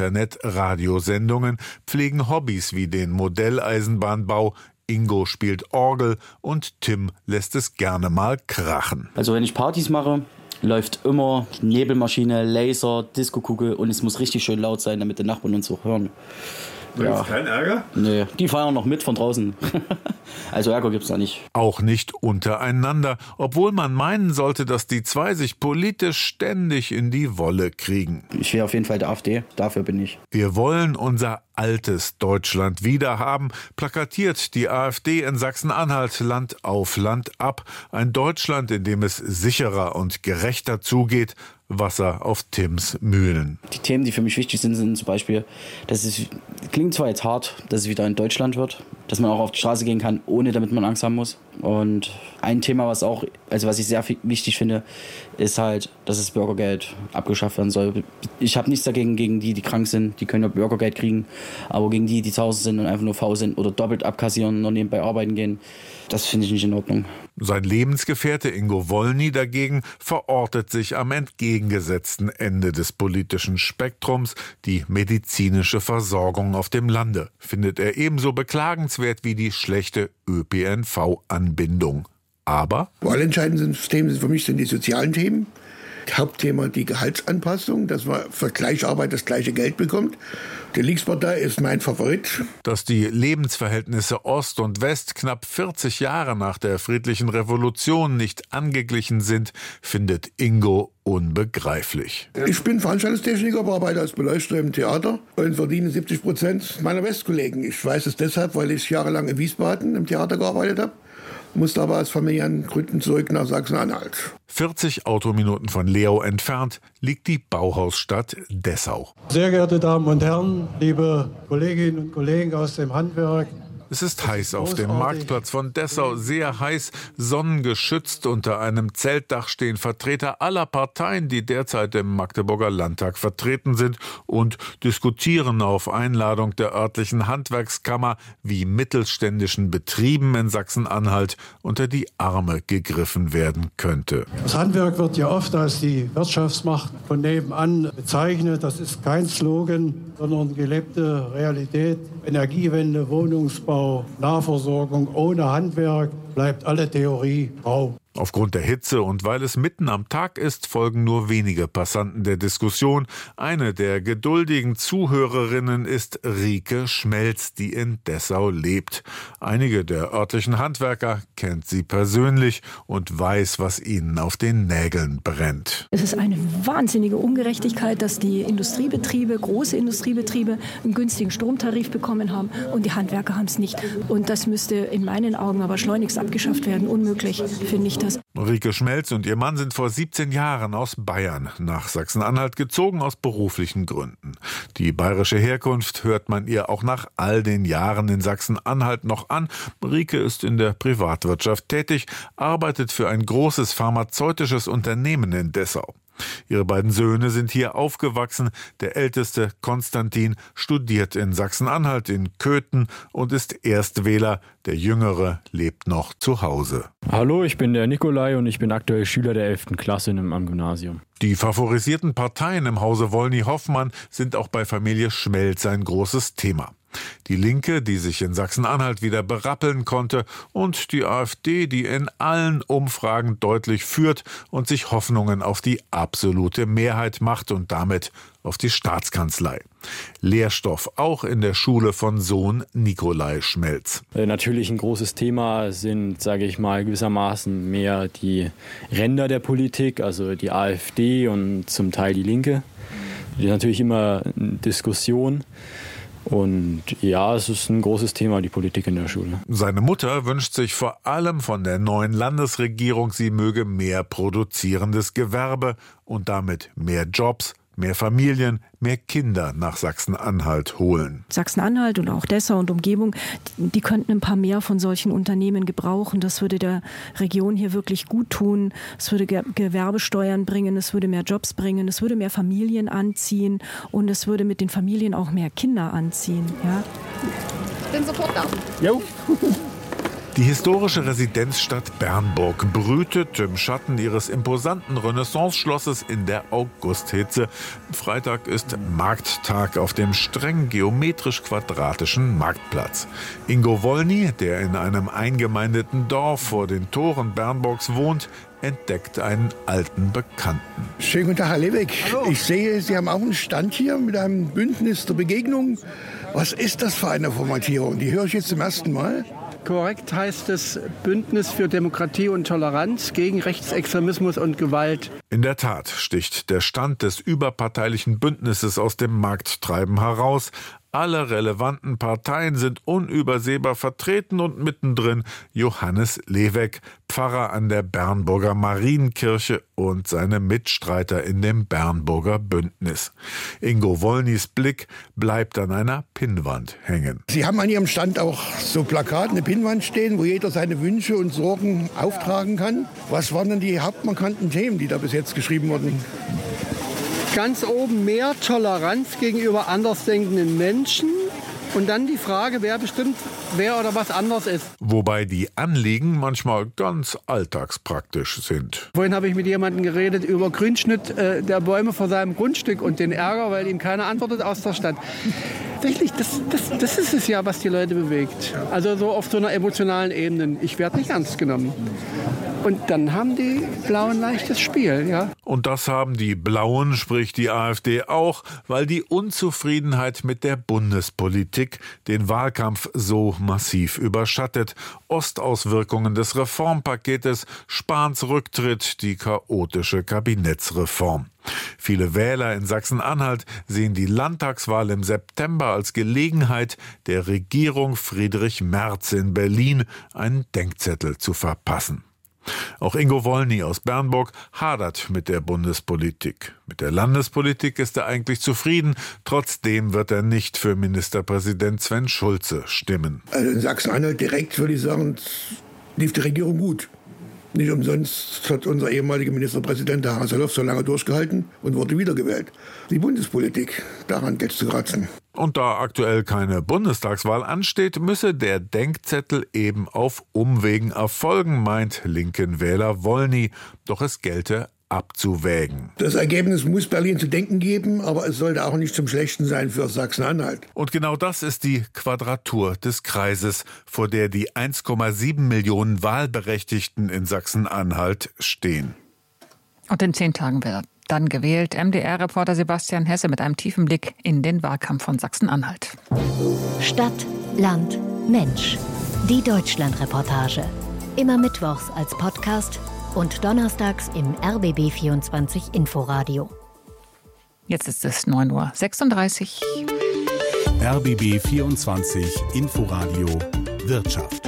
Internet-Radiosendungen, pflegen Hobbys wie den Modelleisenbahnbau. Ingo spielt Orgel und Tim lässt es gerne mal krachen. Also wenn ich Partys mache, läuft immer Nebelmaschine, Laser, Diskokugel und es muss richtig schön laut sein, damit die Nachbarn uns auch hören. Da gibt's keinen Ärger? Nee, die feiern noch mit von draußen. Also Ärger gibt's da nicht. Auch nicht untereinander, obwohl man meinen sollte, dass die zwei sich politisch ständig in die Wolle kriegen. Ich wäre auf jeden Fall der AfD, dafür bin ich. Wir wollen unser altes Deutschland wiederhaben, plakatiert die AfD in Sachsen-Anhalt Land auf Land ab. Ein Deutschland, in dem es sicherer und gerechter zugeht. Wasser auf Tims Mühlen. Die Themen, die für mich wichtig sind, sind zum Beispiel, dass es klingt zwar jetzt hart, dass es wieder in Deutschland wird, dass man auch auf die Straße gehen kann, ohne damit man Angst haben muss. Und ein Thema, was auch, also was ich sehr wichtig finde, ist halt, dass das Bürgergeld abgeschafft werden soll. Ich habe nichts dagegen, gegen die, die krank sind, die können ja Bürgergeld kriegen, aber gegen die, die zu Hause sind und einfach nur faul sind oder doppelt abkassieren und nur nebenbei arbeiten gehen, das finde ich nicht in Ordnung. Sein Lebensgefährte Ingo Wollny dagegen verortet sich am entgegengesetzten Ende des politischen Spektrums. Die medizinische Versorgung auf dem Lande findet er ebenso beklagenswert wie die schlechte Ö P N V-Anbindung. Aber Wahlentscheidende Themen sind für mich sind die sozialen Themen. Hauptthema die Gehaltsanpassung, dass man für gleiche Arbeit das gleiche Geld bekommt. Die Linkspartei ist mein Favorit. Dass die Lebensverhältnisse Ost und West knapp vierzig Jahre nach der friedlichen Revolution nicht angeglichen sind, findet Ingo unbegreiflich. Ich bin Veranstaltungstechniker, arbeite als Beleuchter im Theater und verdiene siebzig Prozent meiner Westkollegen. Ich weiß es deshalb, weil ich jahrelang in Wiesbaden im Theater gearbeitet habe. Musste aber aus familiären Gründen zurück nach Sachsen-Anhalt. vierzig Autominuten von Leau entfernt liegt die Bauhausstadt Dessau. Sehr geehrte Damen und Herren, liebe Kolleginnen und Kollegen aus dem Handwerk. Es ist heiß auf dem Marktplatz von Dessau, sehr heiß, sonnengeschützt. Unter einem Zeltdach stehen Vertreter aller Parteien, die derzeit im Magdeburger Landtag vertreten sind und diskutieren auf Einladung der örtlichen Handwerkskammer, wie mittelständischen Betrieben in Sachsen-Anhalt unter die Arme gegriffen werden könnte. Das Handwerk wird ja oft als die Wirtschaftsmacht von nebenan bezeichnet. Das ist kein Slogan, sondern gelebte Realität. Energiewende, Wohnungsbau, Nahversorgung ohne Handwerk bleibt alle Theorie Traum. Aufgrund der Hitze und weil es mitten am Tag ist, folgen nur wenige Passanten der Diskussion. Eine der geduldigen Zuhörerinnen ist Rike Schmelz, die in Dessau lebt. Einige der örtlichen Handwerker kennt sie persönlich und weiß, was ihnen auf den Nägeln brennt. Es ist eine wahnsinnige Ungerechtigkeit, dass die Industriebetriebe, große Industriebetriebe, einen günstigen Stromtarif bekommen haben und die Handwerker haben es nicht. Und das müsste in meinen Augen aber schleunigst abgeschafft werden. Unmöglich, finde ich das. Rike Schmelz und ihr Mann sind vor siebzehn Jahren aus Bayern nach Sachsen-Anhalt gezogen, aus beruflichen Gründen. Die bayerische Herkunft hört man ihr auch nach all den Jahren in Sachsen-Anhalt noch an. Rike ist in der Privatwirtschaft tätig, arbeitet für ein großes pharmazeutisches Unternehmen in Dessau. Ihre beiden Söhne sind hier aufgewachsen. Der älteste, Konstantin, studiert in Sachsen-Anhalt in Köthen und ist Erstwähler. Der jüngere lebt noch zu Hause. Hallo, ich bin der Nikolai und ich bin aktuell Schüler der elften Klasse am Gymnasium. Die favorisierten Parteien im Hause Wollny-Hoffmann sind auch bei Familie Schmelz ein großes Thema. Die Linke, die sich in Sachsen-Anhalt wieder berappeln konnte, und die AfD, die in allen Umfragen deutlich führt und sich Hoffnungen auf die absolute Mehrheit macht und damit auf die Staatskanzlei. Lehrstoff auch in der Schule von Sohn Nikolai Schmelz. Natürlich ein großes Thema sind, sage ich mal, gewissermaßen mehr die Ränder der Politik, also die AfD und zum Teil die Linke. Das ist natürlich immer eine Diskussion. Und ja, es ist ein großes Thema, die Politik in der Schule. Seine Mutter wünscht sich vor allem von der neuen Landesregierung, sie möge mehr produzierendes Gewerbe und damit mehr Jobs, mehr Familien, mehr Kinder nach Sachsen-Anhalt holen. Sachsen-Anhalt und auch Dessau und Umgebung, die könnten ein paar mehr von solchen Unternehmen gebrauchen. Das würde der Region hier wirklich gut tun. Es würde Gewerbesteuern bringen, es würde mehr Jobs bringen, es würde mehr Familien anziehen und es würde mit den Familien auch mehr Kinder anziehen. Ja? Bin sofort da. Jo. Die historische Residenzstadt Bernburg brütet im Schatten ihres imposanten Renaissance-Schlosses in der Augusthitze. Freitag ist Markttag auf dem streng geometrisch-quadratischen Marktplatz. Ingo Wolny, der in einem eingemeindeten Dorf vor den Toren Bernburgs wohnt, entdeckt einen alten Bekannten. Schönen guten Tag, Herr Leweck. Hallo. Ich sehe, Sie haben auch einen Stand hier mit einem Bündnis der Begegnung. Was ist das für eine Formatierung? Die höre ich jetzt zum ersten Mal. Korrekt heißt es Bündnis für Demokratie und Toleranz gegen Rechtsextremismus und Gewalt. In der Tat sticht der Stand des überparteilichen Bündnisses aus dem Markttreiben heraus. Alle relevanten Parteien sind unübersehbar vertreten und mittendrin Johannes Leweck, Pfarrer an der Bernburger Marienkirche und seine Mitstreiter in dem Bernburger Bündnis. Ingo Wolnys Blick bleibt an einer Pinnwand hängen. Sie haben an Ihrem Stand auch so Plakate, eine Pinnwand stehen, wo jeder seine Wünsche und Sorgen auftragen kann. Was waren denn die hauptmarkanten Themen, die da bis jetzt geschrieben wurden? Ganz oben mehr Toleranz gegenüber andersdenkenden Menschen. Und dann die Frage, wer bestimmt, wer oder was anders ist. Wobei die Anliegen manchmal ganz alltagspraktisch sind. Vorhin habe ich mit jemandem geredet über Grünschnitt äh, der Bäume vor seinem Grundstück und den Ärger, weil ihm keiner antwortet aus der Stadt. Tatsächlich, das, das, das ist es ja, was die Leute bewegt. Also so auf so einer emotionalen Ebene. Ich werde nicht ernst genommen. Und dann haben die Blauen leichtes Spiel, ja. Und das haben die Blauen, sprich die AfD auch, weil die Unzufriedenheit mit der Bundespolitik den Wahlkampf so massiv überschattet. Ostauswirkungen des Reformpaketes, Spahns Rücktritt, die chaotische Kabinettsreform. Viele Wähler in Sachsen-Anhalt sehen die Landtagswahl im September als Gelegenheit, der Regierung Friedrich Merz in Berlin einen Denkzettel zu verpassen. Auch Ingo Wolny aus Bernburg hadert mit der Bundespolitik. Mit der Landespolitik ist er eigentlich zufrieden. Trotzdem wird er nicht für Ministerpräsident Sven Schulze stimmen. Also in Sachsen-Anhalt direkt würde ich sagen, lief die Regierung gut. Nicht umsonst hat unser ehemaliger Ministerpräsident, der Haseloff, so lange durchgehalten und wurde wiedergewählt. Die Bundespolitik, daran geht's zu kratzen. Und da aktuell keine Bundestagswahl ansteht, müsse der Denkzettel eben auf Umwegen erfolgen, meint linken Wähler Wolny. Doch es gelte abzuwägen. Das Ergebnis muss Berlin zu denken geben, aber es sollte auch nicht zum Schlechten sein für Sachsen-Anhalt. Und genau das ist die Quadratur des Kreises, vor der die eins Komma sieben Millionen Wahlberechtigten in Sachsen-Anhalt stehen. Und in zehn Tagen wird dann gewählt. M D R-Reporter Sebastian Hesse mit einem tiefen Blick in den Wahlkampf von Sachsen-Anhalt. Stadt, Land, Mensch. Die Deutschland-Reportage. Immer mittwochs als Podcast und donnerstags im R B B vierundzwanzig Inforadio. Jetzt ist es neun Uhr sechsunddreißig. R B B vierundzwanzig Inforadio Wirtschaft.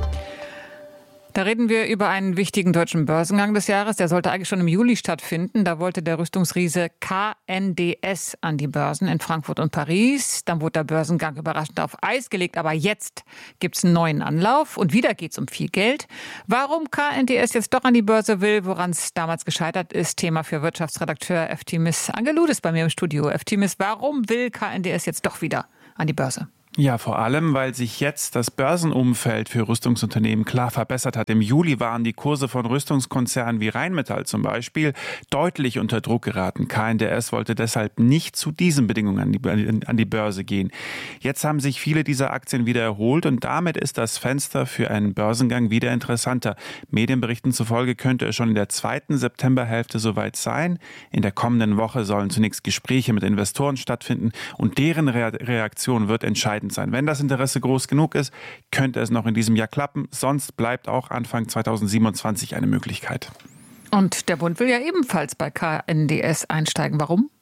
Da reden wir über einen wichtigen deutschen Börsengang des Jahres. Der sollte eigentlich schon im Juli stattfinden. Da wollte der Rüstungsriese K N D S an die Börsen in Frankfurt und Paris. Dann wurde der Börsengang überraschend auf Eis gelegt. Aber jetzt gibt es einen neuen Anlauf und wieder geht es um viel Geld. Warum K N D S jetzt doch an die Börse will, woran es damals gescheitert ist, Thema für Wirtschaftsredakteur Eftimis Angeludis bei mir im Studio. Eftimis, warum will K N D S jetzt doch wieder an die Börse? Ja, vor allem, weil sich jetzt das Börsenumfeld für Rüstungsunternehmen klar verbessert hat. Im Juli waren die Kurse von Rüstungskonzernen wie Rheinmetall zum Beispiel deutlich unter Druck geraten. K N D S wollte deshalb nicht zu diesen Bedingungen an die, an die Börse gehen. Jetzt haben sich viele dieser Aktien wieder erholt und damit ist das Fenster für einen Börsengang wieder interessanter. Medienberichten zufolge könnte es schon in der zweiten Septemberhälfte soweit sein. In der kommenden Woche sollen zunächst Gespräche mit Investoren stattfinden und deren Re- Reaktion wird entscheidend sein. Wenn das Interesse groß genug ist, könnte es noch in diesem Jahr klappen. Sonst bleibt auch Anfang zweitausendsiebenundzwanzig eine Möglichkeit. Und der Bund will ja ebenfalls bei K N D S einsteigen. Warum?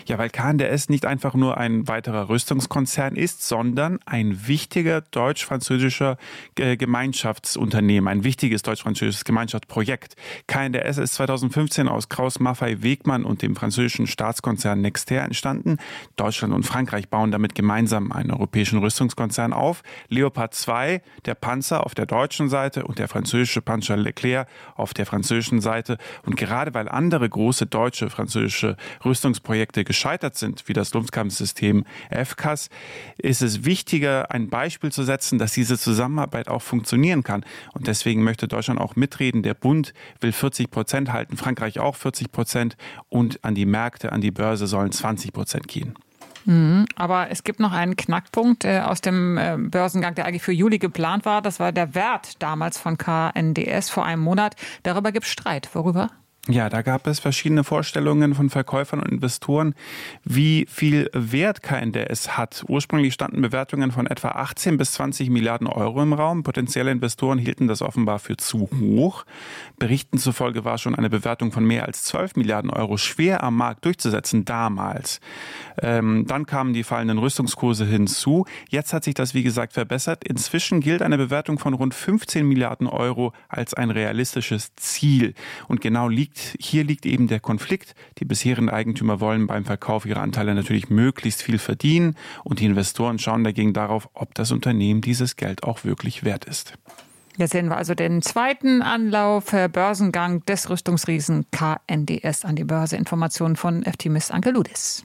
Ja, weil K N D S nicht einfach nur ein weiterer Rüstungskonzern ist, sondern ein wichtiger deutsch-französischer Gemeinschaftsunternehmen, ein wichtiges deutsch-französisches Gemeinschaftsprojekt. K N D S ist zweitausendfünfzehn aus Krauss Maffei Wegmann und dem französischen Staatskonzern Nexter entstanden. Deutschland und Frankreich bauen damit gemeinsam einen europäischen Rüstungskonzern auf. Leopard zwei, der Panzer auf der deutschen Seite und der französische Panzer Leclerc auf der französischen Seite. Und gerade weil andere große deutsche, französische Rüstungsprojekte gescheitert sind, wie das Luftkampfsystem F C A S, ist es wichtiger, ein Beispiel zu setzen, dass diese Zusammenarbeit auch funktionieren kann. Und deswegen möchte Deutschland auch mitreden. Der Bund will vierzig Prozent halten, Frankreich auch vierzig Prozent und an die Märkte, an die Börse sollen zwanzig Prozent gehen. Mhm, aber es gibt noch einen Knackpunkt äh, aus dem äh, Börsengang, der eigentlich für Juli geplant war. Das war der Wert damals von K N D S vor einem Monat. Darüber gibt es Streit. Worüber? Ja, da gab es verschiedene Vorstellungen von Verkäufern und Investoren, wie viel Wert K N D S hat. Ursprünglich standen Bewertungen von etwa achtzehn bis zwanzig Milliarden Euro im Raum. Potenzielle Investoren hielten das offenbar für zu hoch. Berichten zufolge war schon eine Bewertung von mehr als zwölf Milliarden Euro schwer am Markt durchzusetzen damals. Ähm, dann kamen die fallenden Rüstungskurse hinzu. Jetzt hat sich das, wie gesagt, verbessert. Inzwischen gilt eine Bewertung von rund fünfzehn Milliarden Euro als ein realistisches Ziel. Und genau liegt Hier liegt eben der Konflikt. Die bisherigen Eigentümer wollen beim Verkauf ihrer Anteile natürlich möglichst viel verdienen und die Investoren schauen dagegen darauf, ob das Unternehmen dieses Geld auch wirklich wert ist. Jetzt sehen wir also den zweiten Anlauf, Börsengang des Rüstungsriesen K N D S an die Börse. Informationen von Eftimis Angeludis.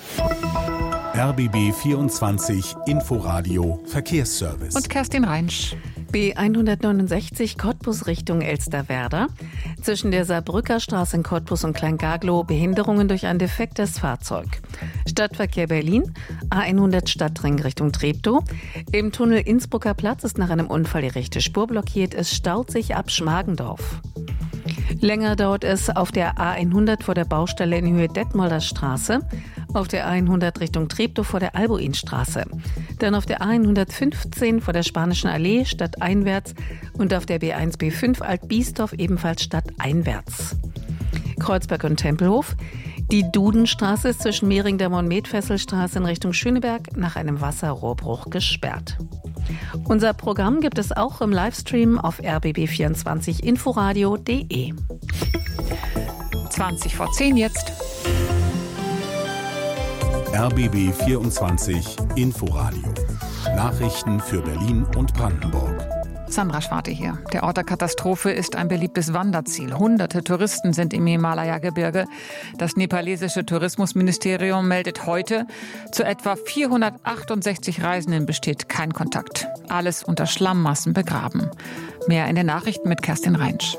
R B B vierundzwanzig Inforadio Verkehrsservice. Und Kerstin Reinsch. B hundertneunundsechzig Cottbus Richtung Elsterwerda. Zwischen der Saarbrücker Straße in Cottbus und Kleingaglow Behinderungen durch ein defektes Fahrzeug. Stadtverkehr Berlin, A hundert Stadtring Richtung Treptow. Im Tunnel Innsbrucker Platz ist nach einem Unfall die rechte Spur blockiert. Es staut sich ab Schmargendorf. Länger dauert es auf der A hundert vor der Baustelle in Höhe Detmolder Straße, auf der A hundert Richtung Treptow vor der Albuinstraße, dann auf der A hundertfünfzehn vor der Spanischen Allee stadteinwärts und auf der B eins B fünf Alt-Biesdorf ebenfalls stadteinwärts. Kreuzberg und Tempelhof. Die Dudenstraße ist zwischen Mehringdamm und Medfesselstraße in Richtung Schöneberg nach einem Wasserrohrbruch gesperrt. Unser Programm gibt es auch im Livestream auf r b b vierundzwanzig inforadio punkt de. zwanzig vor zehn jetzt. R B B vierundzwanzig Inforadio. Nachrichten für Berlin und Brandenburg. Sandra Schwarte hier. Der Ort der Katastrophe ist ein beliebtes Wanderziel. Hunderte Touristen sind im Himalaya-Gebirge. Das nepalesische Tourismusministerium meldet heute, zu etwa vierhundertachtundsechzig Reisenden besteht kein Kontakt. Alles unter Schlammmassen begraben. Mehr in den Nachrichten mit Kerstin Reinsch.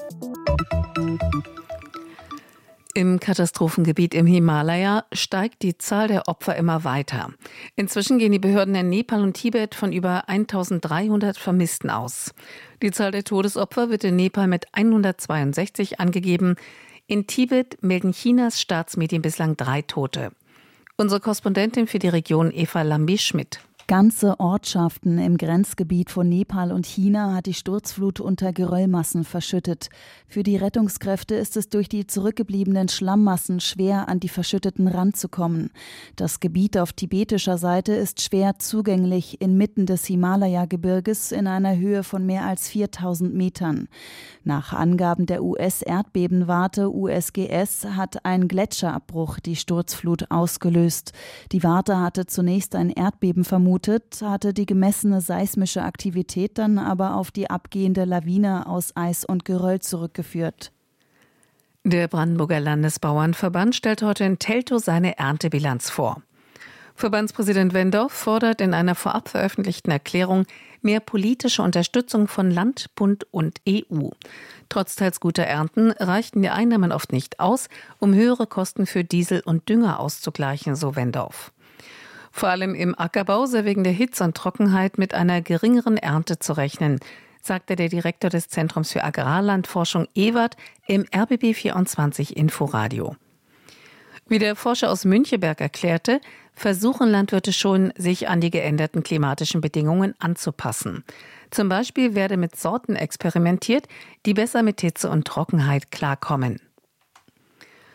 Im Katastrophengebiet im Himalaya steigt die Zahl der Opfer immer weiter. Inzwischen gehen die Behörden in Nepal und Tibet von über eintausenddreihundert Vermissten aus. Die Zahl der Todesopfer wird in Nepal mit hundertzweiundsechzig angegeben. In Tibet melden Chinas Staatsmedien bislang drei Tote. Unsere Korrespondentin für die Region Eva Lambi-Schmidt. Ganze Ortschaften im Grenzgebiet von Nepal und China hat die Sturzflut unter Geröllmassen verschüttet. Für die Rettungskräfte ist es durch die zurückgebliebenen Schlammmassen schwer, an die Verschütteten ranzukommen. Das Gebiet auf tibetischer Seite ist schwer zugänglich inmitten des Himalaya-Gebirges in einer Höhe von mehr als viertausend Metern. Nach Angaben der U S-Erdbebenwarte U S G S hat ein Gletscherabbruch die Sturzflut ausgelöst. Die Warte hatte zunächst ein Erdbeben vermutet, hatte die gemessene seismische Aktivität dann aber auf die abgehende Lawine aus Eis und Geröll zurückgeführt. Der Brandenburger Landesbauernverband stellt heute in Teltow seine Erntebilanz vor. Verbandspräsident Wendorf fordert in einer vorab veröffentlichten Erklärung mehr politische Unterstützung von Land, Bund und E U. Trotz teils guter Ernten reichten die Einnahmen oft nicht aus, um höhere Kosten für Diesel und Dünger auszugleichen, so Wendorf. Vor allem im Ackerbau sei wegen der Hitze und Trockenheit mit einer geringeren Ernte zu rechnen, sagte der Direktor des Zentrums für Agrarlandforschung Ewert im R B B vierundzwanzig Inforadio. Wie der Forscher aus Müncheberg erklärte, versuchen Landwirte schon, sich an die geänderten klimatischen Bedingungen anzupassen. Zum Beispiel werde mit Sorten experimentiert, die besser mit Hitze und Trockenheit klarkommen.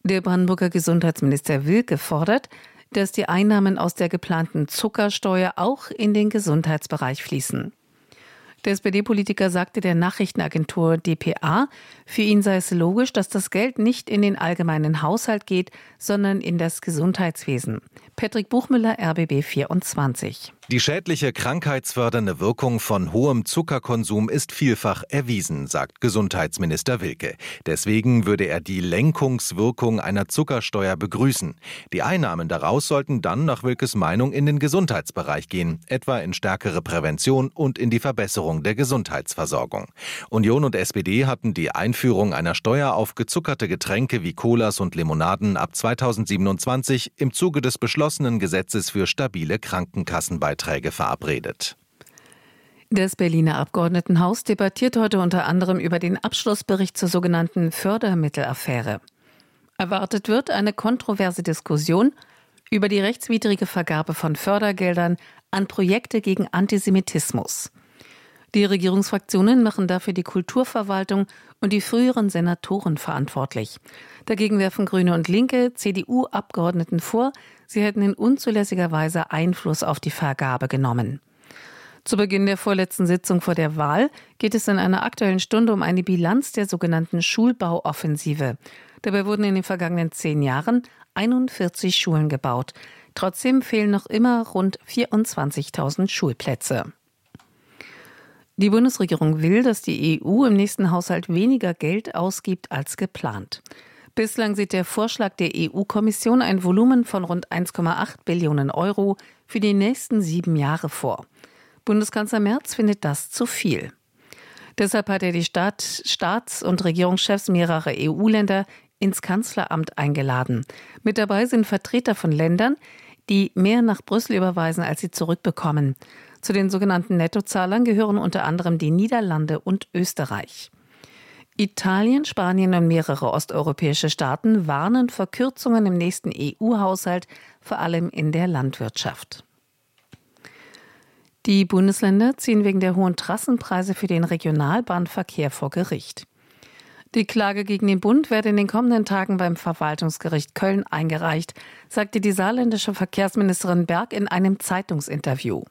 Der Brandenburger Gesundheitsminister Wilke fordert, dass die Einnahmen aus der geplanten Zuckersteuer auch in den Gesundheitsbereich fließen. Der S P D-Politiker sagte der Nachrichtenagentur d p a, für ihn sei es logisch, dass das Geld nicht in den allgemeinen Haushalt geht, sondern in das Gesundheitswesen. Patrick Buchmüller, R B B vierundzwanzig. Die schädliche krankheitsfördernde Wirkung von hohem Zuckerkonsum ist vielfach erwiesen, sagt Gesundheitsminister Wilke. Deswegen würde er die Lenkungswirkung einer Zuckersteuer begrüßen. Die Einnahmen daraus sollten dann nach Wilkes Meinung in den Gesundheitsbereich gehen, etwa in stärkere Prävention und in die Verbesserung der Gesundheitsversorgung. Union und S P D hatten die Einführung einer Steuer auf gezuckerte Getränke wie Colas und Limonaden ab zweitausendsiebenundzwanzig im Zuge des beschlossenen Gesetzes für stabile Krankenkassenbeiträge verabredet. Das Berliner Abgeordnetenhaus debattiert heute unter anderem über den Abschlussbericht zur sogenannten Fördermittelaffäre. Erwartet wird eine kontroverse Diskussion über die rechtswidrige Vergabe von Fördergeldern an Projekte gegen Antisemitismus. Die Regierungsfraktionen machen dafür die Kulturverwaltung und die früheren Senatoren verantwortlich. Dagegen werfen Grüne und Linke C D U-Abgeordneten vor, sie hätten in unzulässiger Weise Einfluss auf die Vergabe genommen. Zu Beginn der vorletzten Sitzung vor der Wahl geht es in einer Aktuellen Stunde um eine Bilanz der sogenannten Schulbauoffensive. Dabei wurden in den vergangenen zehn Jahren einundvierzig Schulen gebaut. Trotzdem fehlen noch immer rund vierundzwanzigtausend Schulplätze. Die Bundesregierung will, dass die E U im nächsten Haushalt weniger Geld ausgibt als geplant. Bislang sieht der Vorschlag der E U-Kommission ein Volumen von rund eins Komma acht Billionen Euro für die nächsten sieben Jahre vor. Bundeskanzler Merz findet das zu viel. Deshalb hat er die Staat, Staats- und Regierungschefs mehrerer E U-Länder ins Kanzleramt eingeladen. Mit dabei sind Vertreter von Ländern, die mehr nach Brüssel überweisen, als sie zurückbekommen. Zu den sogenannten Nettozahlern gehören unter anderem die Niederlande und Österreich. Italien, Spanien und mehrere osteuropäische Staaten warnen vor Kürzungen im nächsten E U-Haushalt, vor allem in der Landwirtschaft. Die Bundesländer ziehen wegen der hohen Trassenpreise für den Regionalbahnverkehr vor Gericht. Die Klage gegen den Bund werde in den kommenden Tagen beim Verwaltungsgericht Köln eingereicht, sagte die saarländische Verkehrsministerin Berg in einem Zeitungsinterview.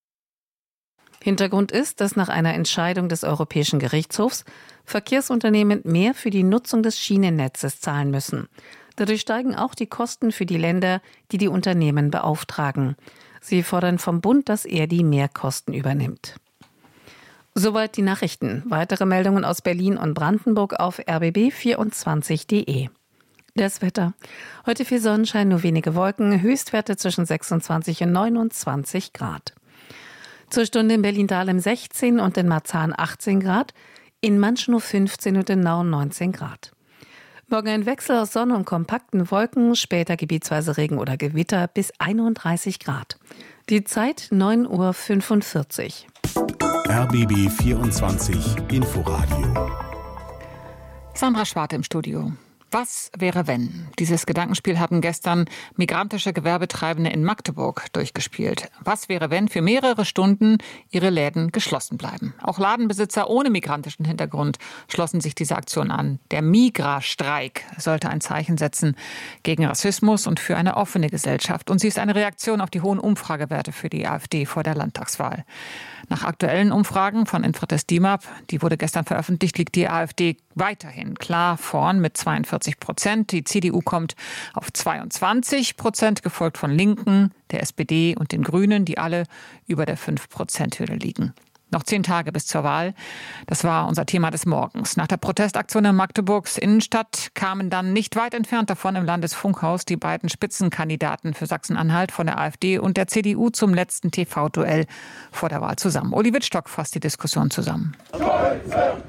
Hintergrund ist, dass nach einer Entscheidung des Europäischen Gerichtshofs Verkehrsunternehmen mehr für die Nutzung des Schienennetzes zahlen müssen. Dadurch steigen auch die Kosten für die Länder, die die Unternehmen beauftragen. Sie fordern vom Bund, dass er die Mehrkosten übernimmt. Soweit die Nachrichten. Weitere Meldungen aus Berlin und Brandenburg auf r b b vierundzwanzig punkt d e. Das Wetter. Heute viel Sonnenschein, nur wenige Wolken, Höchstwerte zwischen sechsundzwanzig und neunundzwanzig Grad. Zur Stunde in Berlin-Dahlem sechzehn und in Marzahn achtzehn Grad, in Manschnow fünfzehn und in Nauen neunzehn Grad. Morgen ein Wechsel aus Sonne und kompakten Wolken, später gebietsweise Regen oder Gewitter bis einunddreißig Grad. Die Zeit neun Uhr fünfundvierzig. R B B vierundzwanzig Inforadio. Sandra Schwarte im Studio. Was wäre, wenn? Dieses Gedankenspiel haben gestern migrantische Gewerbetreibende in Magdeburg durchgespielt. Was wäre, wenn für mehrere Stunden ihre Läden geschlossen bleiben? Auch Ladenbesitzer ohne migrantischen Hintergrund schlossen sich dieser Aktion an. Der Migra-Streik sollte ein Zeichen setzen gegen Rassismus und für eine offene Gesellschaft. Und sie ist eine Reaktion auf die hohen Umfragewerte für die AfD vor der Landtagswahl. Nach aktuellen Umfragen von Infratest DIMAP, die wurde gestern veröffentlicht, liegt die AfD weiterhin klar vorn mit zweiundvierzig Prozent. Die C D U kommt auf zweiundzwanzig Prozent, gefolgt von Linken, der S P D und den Grünen, die alle über der fünf Prozent Hürde liegen. Noch zehn Tage bis zur Wahl. Das war unser Thema des Morgens. Nach der Protestaktion in Magdeburgs Innenstadt kamen dann nicht weit entfernt davon im Landesfunkhaus die beiden Spitzenkandidaten für Sachsen-Anhalt von der AfD und der C D U zum letzten T V-Duell vor der Wahl zusammen. Uli Wittstock fasst die Diskussion zusammen.